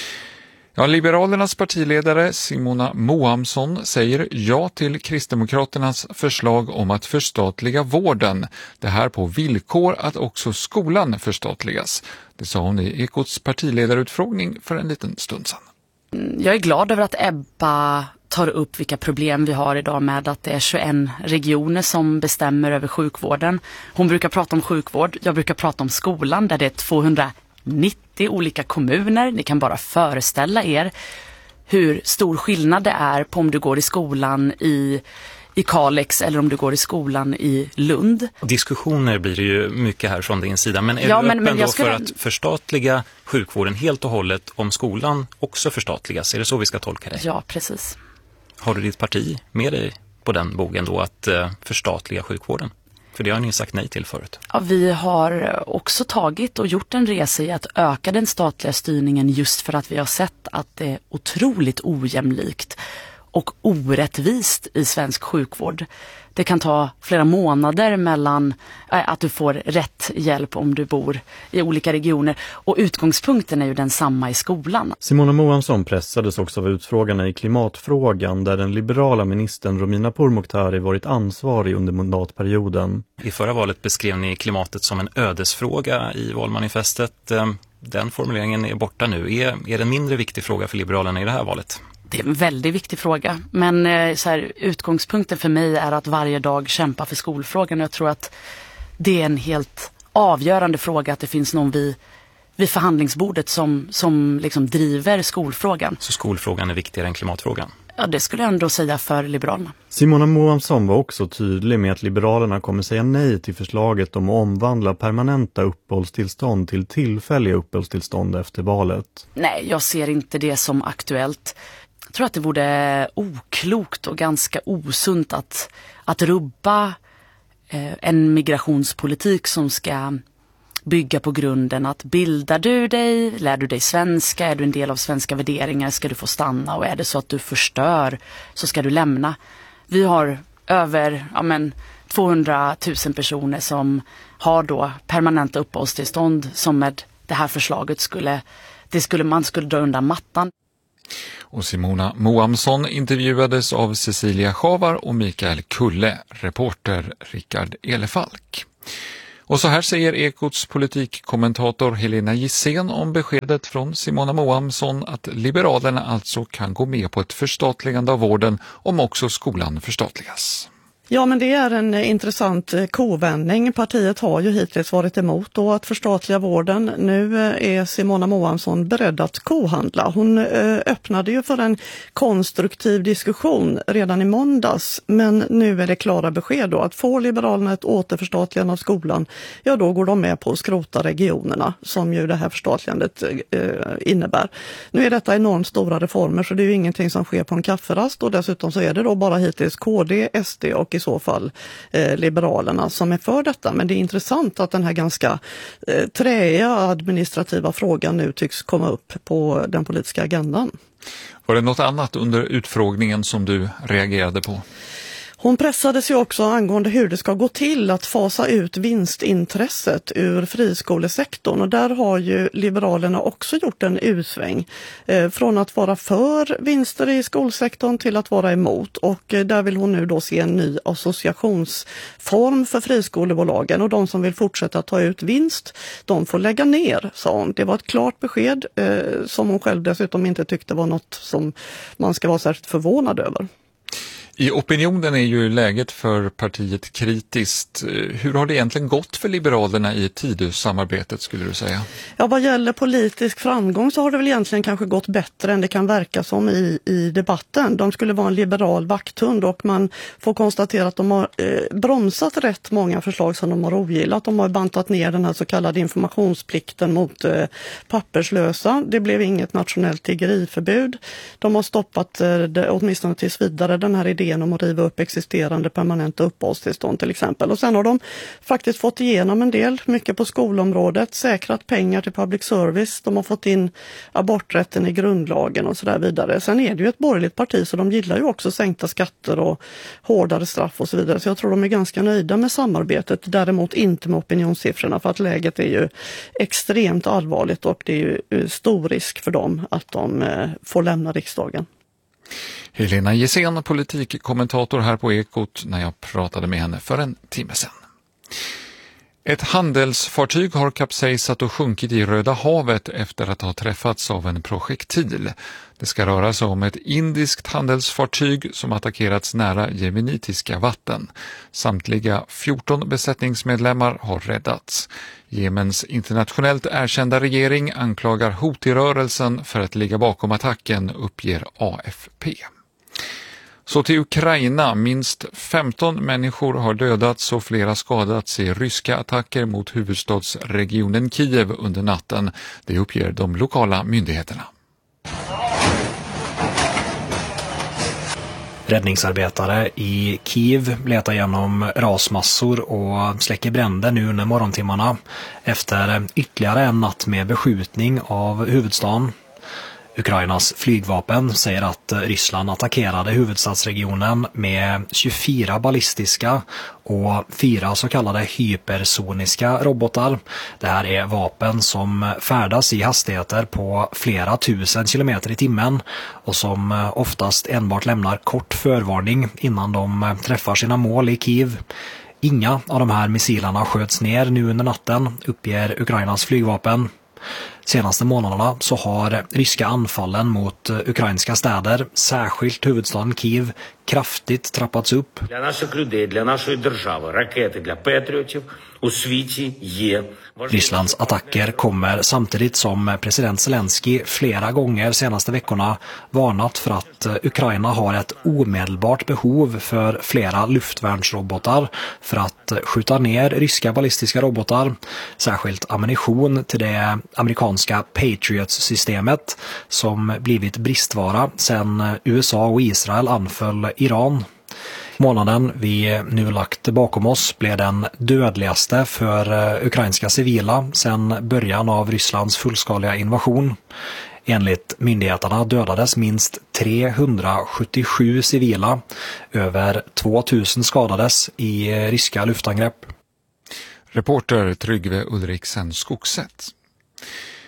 Ja, Liberalernas partiledare Simona Moansson säger ja till Kristdemokraternas förslag om att förstatliga vården. Det här på villkor att också skolan förstatligas. Det sa hon i Ekots partiledarutfrågning för en liten stund sedan. Jag är glad över att Ebba tar upp vilka problem vi har idag med att det är tjugoen regioner som bestämmer över sjukvården. Hon brukar prata om sjukvård, jag brukar prata om skolan där det är tvåhundranittio olika kommuner. Ni kan bara föreställa er hur stor skillnad det är på om du går i skolan i, i Kalix eller om du går i skolan i Lund. Diskussioner blir det ju mycket här från din sida, men är ja, du men, öppen men då skulle... för att förstatliga sjukvården helt och hållet om skolan också förstatligas? Är det så vi ska tolka det? Ja, precis. Har du ditt parti med dig på den bogen då att uh, förstatliga sjukvården? För det har ni sagt nej till förut. Ja, vi har också tagit och gjort en resa i att öka den statliga styrningen just för att vi har sett att det är otroligt ojämlikt och orättvist i svensk sjukvård. Det kan ta flera månader mellan att du får rätt hjälp om du bor i olika regioner. Och utgångspunkten är ju densamma i skolan. Simona Moansson pressades också av utfrågarna i klimatfrågan där den liberala ministern Romina Pourmokhtari varit ansvarig under mandatperioden. I förra valet beskrev ni klimatet som en ödesfråga i valmanifestet. Den formuleringen är borta nu. Är, är det en mindre viktig fråga för Liberalerna i det här valet? Det är en väldigt viktig fråga, men så här, utgångspunkten för mig är att varje dag kämpa för skolfrågan. Jag tror att det är en helt avgörande fråga att det finns någon vid, vid förhandlingsbordet som, som liksom driver skolfrågan. Så skolfrågan är viktigare än klimatfrågan? Ja, det skulle jag ändå säga för Liberalerna. Simona Moansson var också tydlig med att Liberalerna kommer säga nej till förslaget om att omvandla permanenta uppehållstillstånd till tillfälliga uppehållstillstånd efter valet. Nej, jag ser inte det som aktuellt. Jag tror att det vore oklokt och ganska osunt att, att rubba eh, en migrationspolitik som ska bygga på grunden att bildar du dig, lär du dig svenska, är du en del av svenska värderingar ska du få stanna och är det så att du förstör så ska du lämna. Vi har över ja men, tvåhundratusen personer som har då permanenta uppehållstillstånd som med det här förslaget skulle, det skulle man skulle dra undan mattan. Och Simona Moamsson intervjuades av Cecilia Schavar och Mikael Kulle, reporter Rickard Elefalk. Och så här säger Ekots politikkommentator Helena Gissén om beskedet från Simona Moamsson att Liberalerna alltså kan gå med på ett förstatligande av vården om också skolan förstatligas. Ja, men det är en intressant kovändning. Partiet har ju hittills varit emot då att förstatliga vården. Nu är Simona Moamsson beredd att kohandla. Hon öppnade ju för en konstruktiv diskussion redan i måndags. Men nu är det klara besked då att får Liberalerna ett återförstatligande av skolan, ja då går de med på att skrota regionerna som ju det här förstatligandet innebär. Nu är detta enormt stora reformer så det är ju ingenting som sker på en kafferast och dessutom så är det då bara hittills K D, S D och i så fall eh, Liberalerna som är för detta. Men det är intressant att den här ganska eh, träiga administrativa frågan nu tycks komma upp på den politiska agendan. Var det något annat under utfrågningen som du reagerade på? Hon pressades ju också angående hur det ska gå till att fasa ut vinstintresset ur friskolesektorn och där har ju Liberalerna också gjort en utsväng eh, från att vara för vinster i skolsektorn till att vara emot och eh, där vill hon nu då se en ny associationsform för friskolebolagen och de som vill fortsätta ta ut vinst, de får lägga ner, sa hon. Det var ett klart besked eh, som hon själv dessutom inte tyckte var något som man ska vara särskilt förvånad över. I opinionen är ju läget för partiet kritiskt. Hur har det egentligen gått för Liberalerna i Tidösamarbetet skulle du säga? Ja, vad gäller politisk framgång så har det väl egentligen kanske gått bättre än det kan verka som i, i debatten. De skulle vara en liberal vakthund och man får konstatera att de har eh, bromsat rätt många förslag som de har ogillat. De har bantat ner den här så kallade informationsplikten mot eh, papperslösa. Det blev inget nationellt tiggeriförbud. De har stoppat eh, det, åtminstone tills vidare den här idén om att riva upp existerande permanenta uppehållstillstånd till exempel. Och sen har de faktiskt fått igenom en del, mycket på skolområdet, säkrat pengar till public service, de har fått in aborträtten i grundlagen och så där vidare. Sen är det ju ett borgerligt parti så de gillar ju också sänkta skatter och hårdare straff och så vidare. Så jag tror de är ganska nöjda med samarbetet, däremot inte med opinionssiffrorna för att läget är ju extremt allvarligt och det är ju stor risk för dem att de får lämna riksdagen. Helena Gissén, politikkommentator här på Ekot när jag pratade med henne för en timme sedan. Ett handelsfartyg har kapsejsat och sjunkit i Röda havet efter att ha träffats av en projektil. Det ska röra sig om ett indiskt handelsfartyg som attackerats nära jemenitiska vatten. Samtliga fjorton besättningsmedlemmar har räddats. Jemens internationellt erkända regering anklagar Houthi-rörelsen för att ligga bakom attacken, uppger A F P. Så till Ukraina, minst femton människor har dödats och flera skadats i ryska attacker mot huvudstadsregionen Kiev under natten. Det uppger de lokala myndigheterna. Räddningsarbetare i Kiev letar igenom rasmassor och släcker bränder nu under morgontimmarna efter ytterligare en natt med beskjutning av huvudstaden. Ukrainas flygvapen säger att Ryssland attackerade huvudstadsregionen med tjugofyra ballistiska och fyra så kallade hypersoniska robotar. Det här är vapen som färdas i hastigheter på flera tusen kilometer i timmen och som oftast enbart lämnar kort förvarning innan de träffar sina mål i Kiev. Inga av de här missilerna sköts ner nu under natten, uppger Ukrainas flygvapen. Senaste månaderna så har ryska anfallen mot ukrainska städer, särskilt huvudstaden Kiev, kraftigt trappats upp. Для наших людей, для нашої держави, ракети для патріотів у світі є. Rysslands attacker kommer samtidigt som president Zelensky flera gånger senaste veckorna varnat för att Ukraina har ett omedelbart behov för flera luftvärnsrobotar för att skjuta ner ryska ballistiska robotar, särskilt ammunition till det amerikanska Patriot-systemet som blivit bristvara sedan U S A och Israel anföll Iran. Månaden vi nu lagt bakom oss blev den dödligaste för ukrainska civila sedan början av Rysslands fullskaliga invasion. Enligt myndigheterna dödades minst trehundrasjuttiosju civila, över tvåtusen skadades i ryska luftangrepp. Reporter Tryggve Ulriksen Skogset.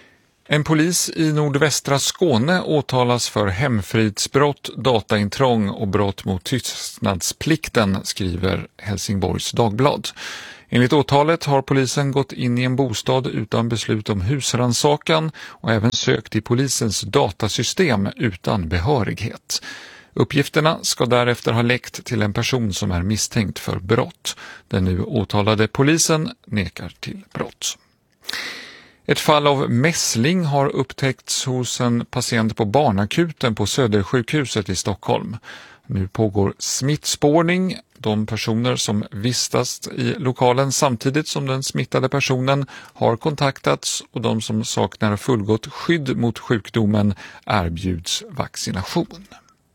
En polis i nordvästra Skåne åtalas för hemfridsbrott, dataintrång och brott mot tystnadsplikten, skriver Helsingborgs Dagblad. Enligt åtalet har polisen gått in i en bostad utan beslut om husrannsakan och även sökt i polisens datasystem utan behörighet. Uppgifterna ska därefter ha läckt till en person som är misstänkt för brott. Den nu åtalade polisen nekar till brott. Ett fall av mässling har upptäckts hos en patient på barnakuten på Södersjukhuset i Stockholm. Nu pågår smittspårning. De personer som vistas i lokalen samtidigt som den smittade personen har kontaktats och de som saknar fullgott skydd mot sjukdomen erbjuds vaccination.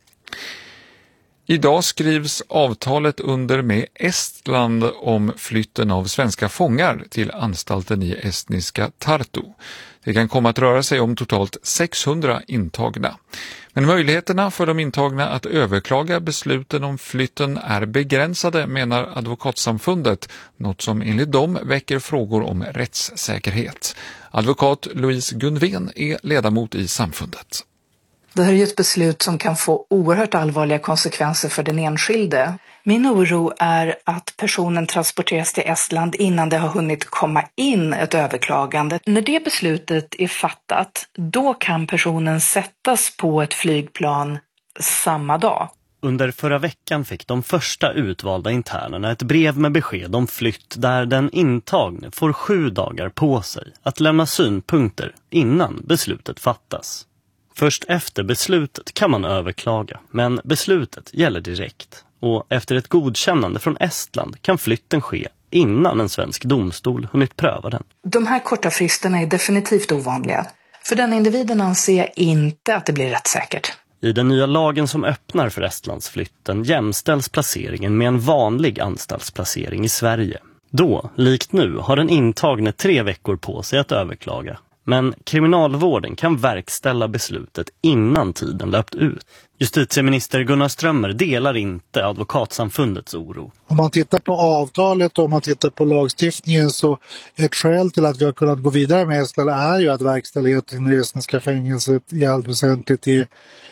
Idag skrivs avtalet under med Estland om flytten av svenska fångar till anstalten i estniska Tartu. Det kan komma att röra sig om totalt sexhundra intagna. Men möjligheterna för de intagna att överklaga besluten om flytten är begränsade, menar Advokatsamfundet, något som enligt dem väcker frågor om rättssäkerhet. Advokat Louise Gunvén är ledamot i samfundet. Det här är ju ett beslut som kan få oerhört allvarliga konsekvenser för den enskilde. Min oro är att personen transporteras till Estland innan det har hunnit komma in ett överklagande. När det beslutet är fattat, då kan personen sättas på ett flygplan samma dag. Under förra veckan fick de första utvalda internerna ett brev med besked om flytt där den intagne får sju dagar på sig att lämna synpunkter innan beslutet fattas. Först efter beslutet kan man överklaga, men beslutet gäller direkt. Och efter ett godkännande från Estland kan flytten ske innan en svensk domstol hunnit pröva den. De här korta fristerna är definitivt ovanliga. För den individen anser jag inte att det blir rättssäkert. I den nya lagen som öppnar för Estlandsflytten jämställs placeringen med en vanlig anstaltsplacering i Sverige. Då, likt nu, har den intagne tre veckor på sig att överklaga. Men kriminalvården kan verkställa beslutet innan tiden löpt ut. Justitieminister Gunnar Strömmer delar inte Advokatsamfundets oro. Om man tittar på avtalet och om man tittar på lagstiftningen, så ett skäl till att vi har kunnat gå vidare med Estland är ju att verkställigheten i det estniska fängelset i allt väsentligt är,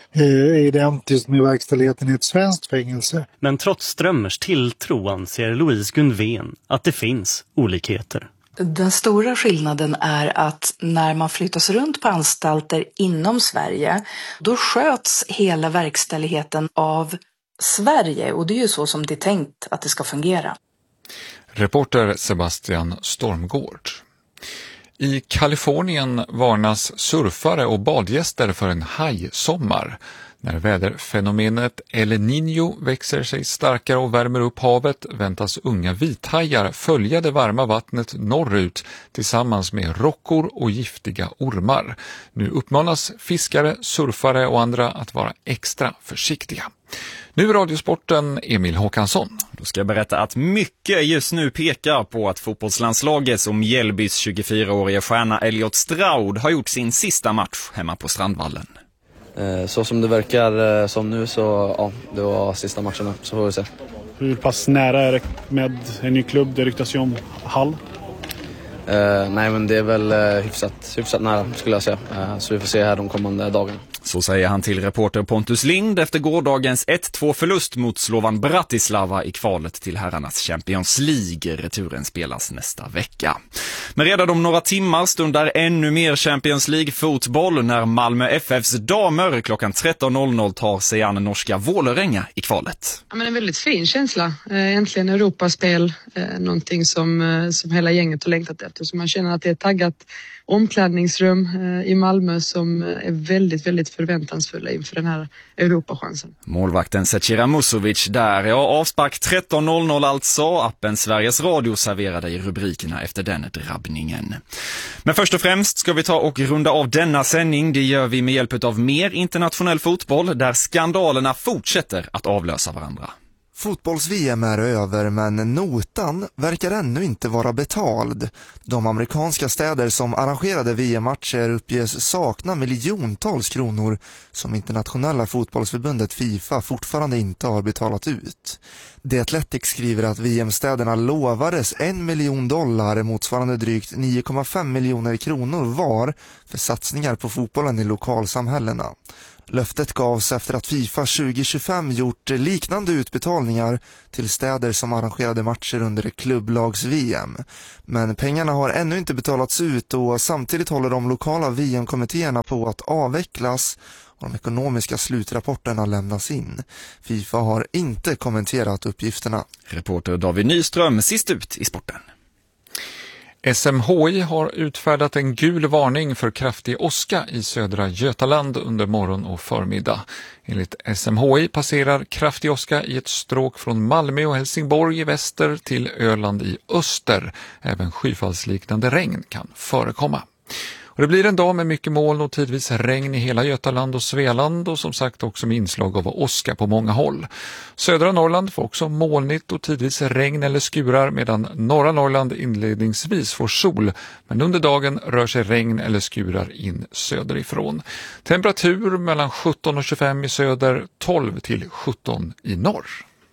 är identiskt med verkställigheten i ett svenskt fängelse. Men trots Strömmers tilltro anser Louise Gunvén att det finns olikheter. Den stora skillnaden är att när man flyttas runt på anstalter inom Sverige, då sköts hela verkställigheten av Sverige, och det är ju så som det är tänkt att det ska fungera. Reporter Sebastian Stormgård. I Kalifornien varnas surfare och badgäster för en hajsommar. När väderfenomenet El Niño växer sig starkare och värmer upp havet väntas unga vithajar följa det varma vattnet norrut tillsammans med rockor och giftiga ormar. Nu uppmanas fiskare, surfare och andra att vara extra försiktiga. Nu Radiosporten, Emil Håkansson. Då ska jag berätta att mycket just nu pekar på att fotbollslandslagets och Mjällbys tjugofyraåriga stjärna Elliot Stroud har gjort sin sista match hemma på Strandvallen. Så som det verkar som nu så ja, det var sista matchen, så får vi se. Hur pass nära är det med en ny klubb? Det ryktas ju om Hall. Uh, nej men det är väl uh, hyfsat, hyfsat nära skulle jag säga. Uh, så vi får se här de kommande dagarna. Så säger han till reporter Pontus Lind efter gårdagens ett två förlust mot Slovan Bratislava i kvalet till herrarnas Champions League. Returen spelas nästa vecka. Men redan om några timmar stundar ännu mer Champions League-fotboll när Malmö F F:s damer klockan tretton noll noll tar sig an norska Vålerenga i kvalet. Ja, men en väldigt fin känsla. Äntligen Europaspel, någonting som, som hela gänget har längtat efter. Så man känner att det är taggat omklädningsrum i Malmö som är väldigt, väldigt förväntansfulla inför den här Europachansen. Målvakten Zecira Musovic där. Ja, avspark tretton noll noll alltså. Appen Sveriges Radio serverade i rubrikerna efter den drabbningen. Men först och främst ska vi ta och runda av denna sändning. Det gör vi med hjälp av mer internationell fotboll där skandalerna fortsätter att avlösa varandra. Fotbolls-V M är över, men notan verkar ännu inte vara betald. De amerikanska städer som arrangerade V M-matcher uppges sakna miljontals kronor som internationella fotbollsförbundet FIFA fortfarande inte har betalat ut. The Athletic skriver att V M-städerna lovades en miljon dollar motsvarande drygt nio komma fem miljoner kronor var för satsningar på fotbollen i lokalsamhällena. Löftet gavs efter att FIFA tjugo tjugofem gjort liknande utbetalningar till städer som arrangerade matcher under klubblags-V M. Men pengarna har ännu inte betalats ut och samtidigt håller de lokala V M-kommittéerna på att avvecklas och de ekonomiska slutrapporterna lämnas in. FIFA har inte kommenterat uppgifterna. Reporter David Nyström sist ut i sporten. S M H I har utfärdat en gul varning för kraftig åska i södra Götaland under morgon och förmiddag. Enligt S M H I passerar kraftig åska i ett stråk från Malmö och Helsingborg i väster till Öland i öster. Även skyfallsliknande regn kan förekomma. Och det blir en dag med mycket moln och tidvis regn i hela Götaland och Svealand och som sagt också med inslag av åska på många håll. Södra Norrland får också molnigt och tidvis regn eller skurar medan norra Norrland inledningsvis får sol men under dagen rör sig regn eller skurar in söderifrån. Temperatur mellan sjutton och tjugofem i söder, tolv till sjutton i norr.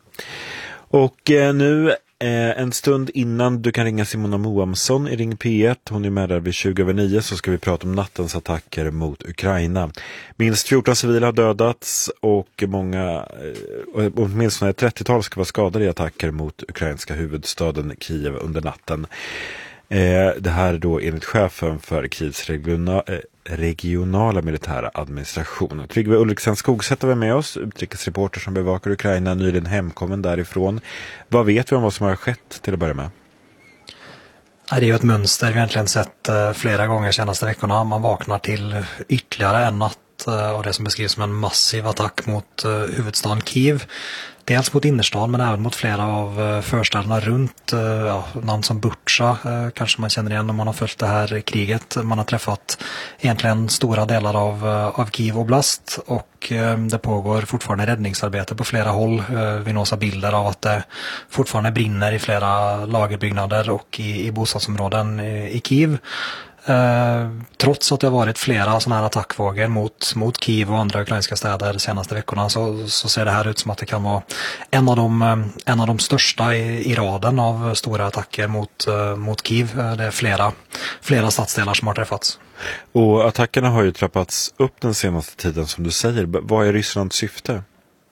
Och eh, nu en stund innan du kan ringa Simona Moamsson i Ring P ett, hon är med där vid tjugo över nio, så ska vi prata om nattens attacker mot Ukraina. Minst fjorton civila har dödats och många, åtminstone ett trettiotal ska vara skadade i attacker mot ukrainska huvudstaden Kiev under natten. Det här är då enligt chefen för Kievs regionala, regionala militära administration. Tryggve Ulriksen Skogsätt var med oss, utrikesreporter som bevakar Ukraina, nyligen hemkommen därifrån. Vad vet vi om vad som har skett till att börja med? Det är ju ett mönster vi egentligen sett flera gånger senaste veckorna. Man vaknar till ytterligare en natt och det som beskrivs som en massiv attack mot huvudstaden Kiev. Dels mot innerstan men även mot flera av förstäderna runt, ja, namn som Butcha kanske man känner igen om man har följt det här kriget. Man har träffat egentligen stora delar av, av Kiev oblast och det pågår fortfarande räddningsarbete på flera håll. Vi nås av bilder av att det fortfarande brinner i flera lagerbyggnader och i, i bostadsområden i, i Kiev. Eh, trots att det har varit flera sådana här attackvågor mot, mot Kiev och andra ukrainska städer de senaste veckorna så, så ser det här ut som att det kan vara en av de, en av de största i, i raden av stora attacker mot, uh, mot Kiev. Det är flera, flera stadsdelar som har träffats. Och attackerna har ju trappats upp den senaste tiden som du säger. Vad är Rysslands syfte?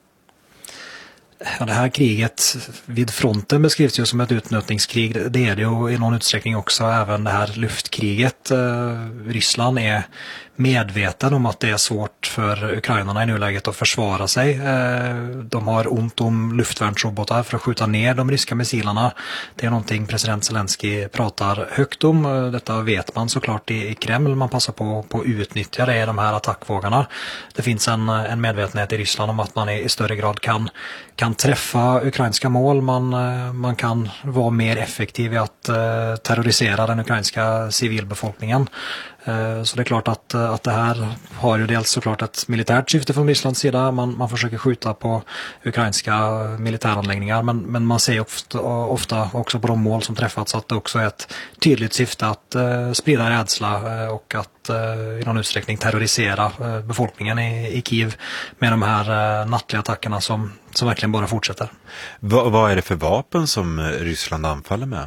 Ja, det här kriget vid fronten beskrivs ju som ett utnötningskrig. Det är det ju i någon utsträckning också även det här luftkriget. Ryssland är medveten om att det är svårt för ukrainarna i nuläget att försvara sig. De har ont om luftvärnsrobotar för att skjuta ner de ryska missilerna. Det är någonting president Zelensky pratar högt om. Detta vet man såklart i Kreml. Man passar på, på att utnyttja det i de här attackvågarna. Det finns en, en medvetenhet i Ryssland om att man i större grad kan, kan träffa ukrainska mål. Man, man kan vara mer effektiv i att uh, terrorisera den ukrainska civilbefolkningen. Uh, så det är klart att, uh, att det här har ju dels såklart ett militärt syfte från Rysslands sida. Man, man försöker skjuta på ukrainska militäranläggningar men, men man ser ofta, ofta också på de mål som träffats att det också är ett tydligt syfte att uh, sprida rädsla uh, och att i någon utsträckning terrorisera befolkningen i, i Kiev med de här nattliga attackerna som, som verkligen bara fortsätter. Va, vad är det för vapen som Ryssland anfaller med?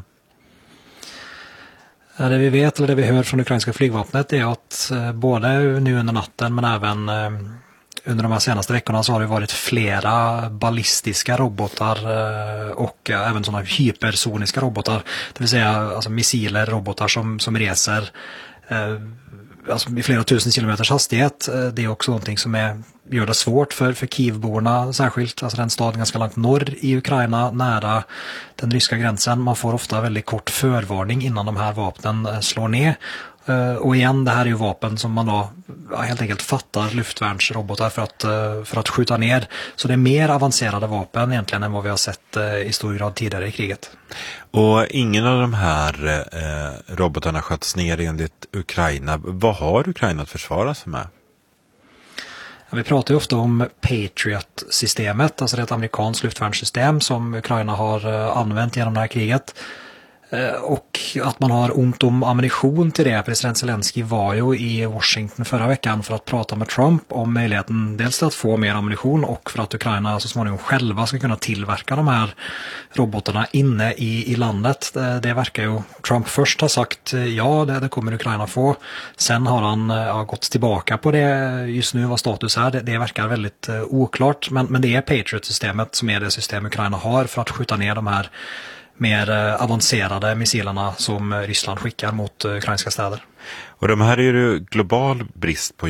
Det vi vet eller det vi hör från ukrainska flygvapnet är att både nu under natten men även under de här senaste veckorna så har det varit flera ballistiska robotar och även sådana hypersoniska robotar. Det vill säga alltså missiler, robotar som, som reser alltså i flera tusen kilometers hastighet. Det är också någonting som är, gör det svårt för, för Kievborna särskilt. Alltså den staden ganska långt norr i Ukraina, nära den ryska gränsen. Man får ofta väldigt kort förvarning innan de här vapnen slår ner. Och igen, det här är ju vapen som man då helt enkelt fattar luftvärnsrobotar för att, för att skjuta ner. Så det är mer avancerade vapen egentligen än vad vi har sett i stor grad tidigare i kriget. Och ingen av de här eh, robotarna sköts ner enligt Ukraina. Vad har Ukraina att försvara sig med? Vi pratar ju ofta om Patriot-systemet, alltså det är ett amerikanskt luftvärnssystem som Ukraina har använt genom det här kriget. Och att man har ont om ammunition till det. President Zelensky var ju i Washington förra veckan för att prata med Trump om möjligheten dels att få mer ammunition och för att Ukraina så småningom själva ska kunna tillverka de här robotarna inne i, i landet. Det, det verkar ju Trump först ha sagt ja, det, det kommer Ukraina få. Sen har han ja, gått tillbaka på det. Just nu vad status är, det, det verkar väldigt uh, oklart. Men, men det är Patriot-systemet som är det system Ukraina har för att skjuta ner de här mer avancerade missilerna som Ryssland skickar mot ukrainska städer. Och de här är ju global brist på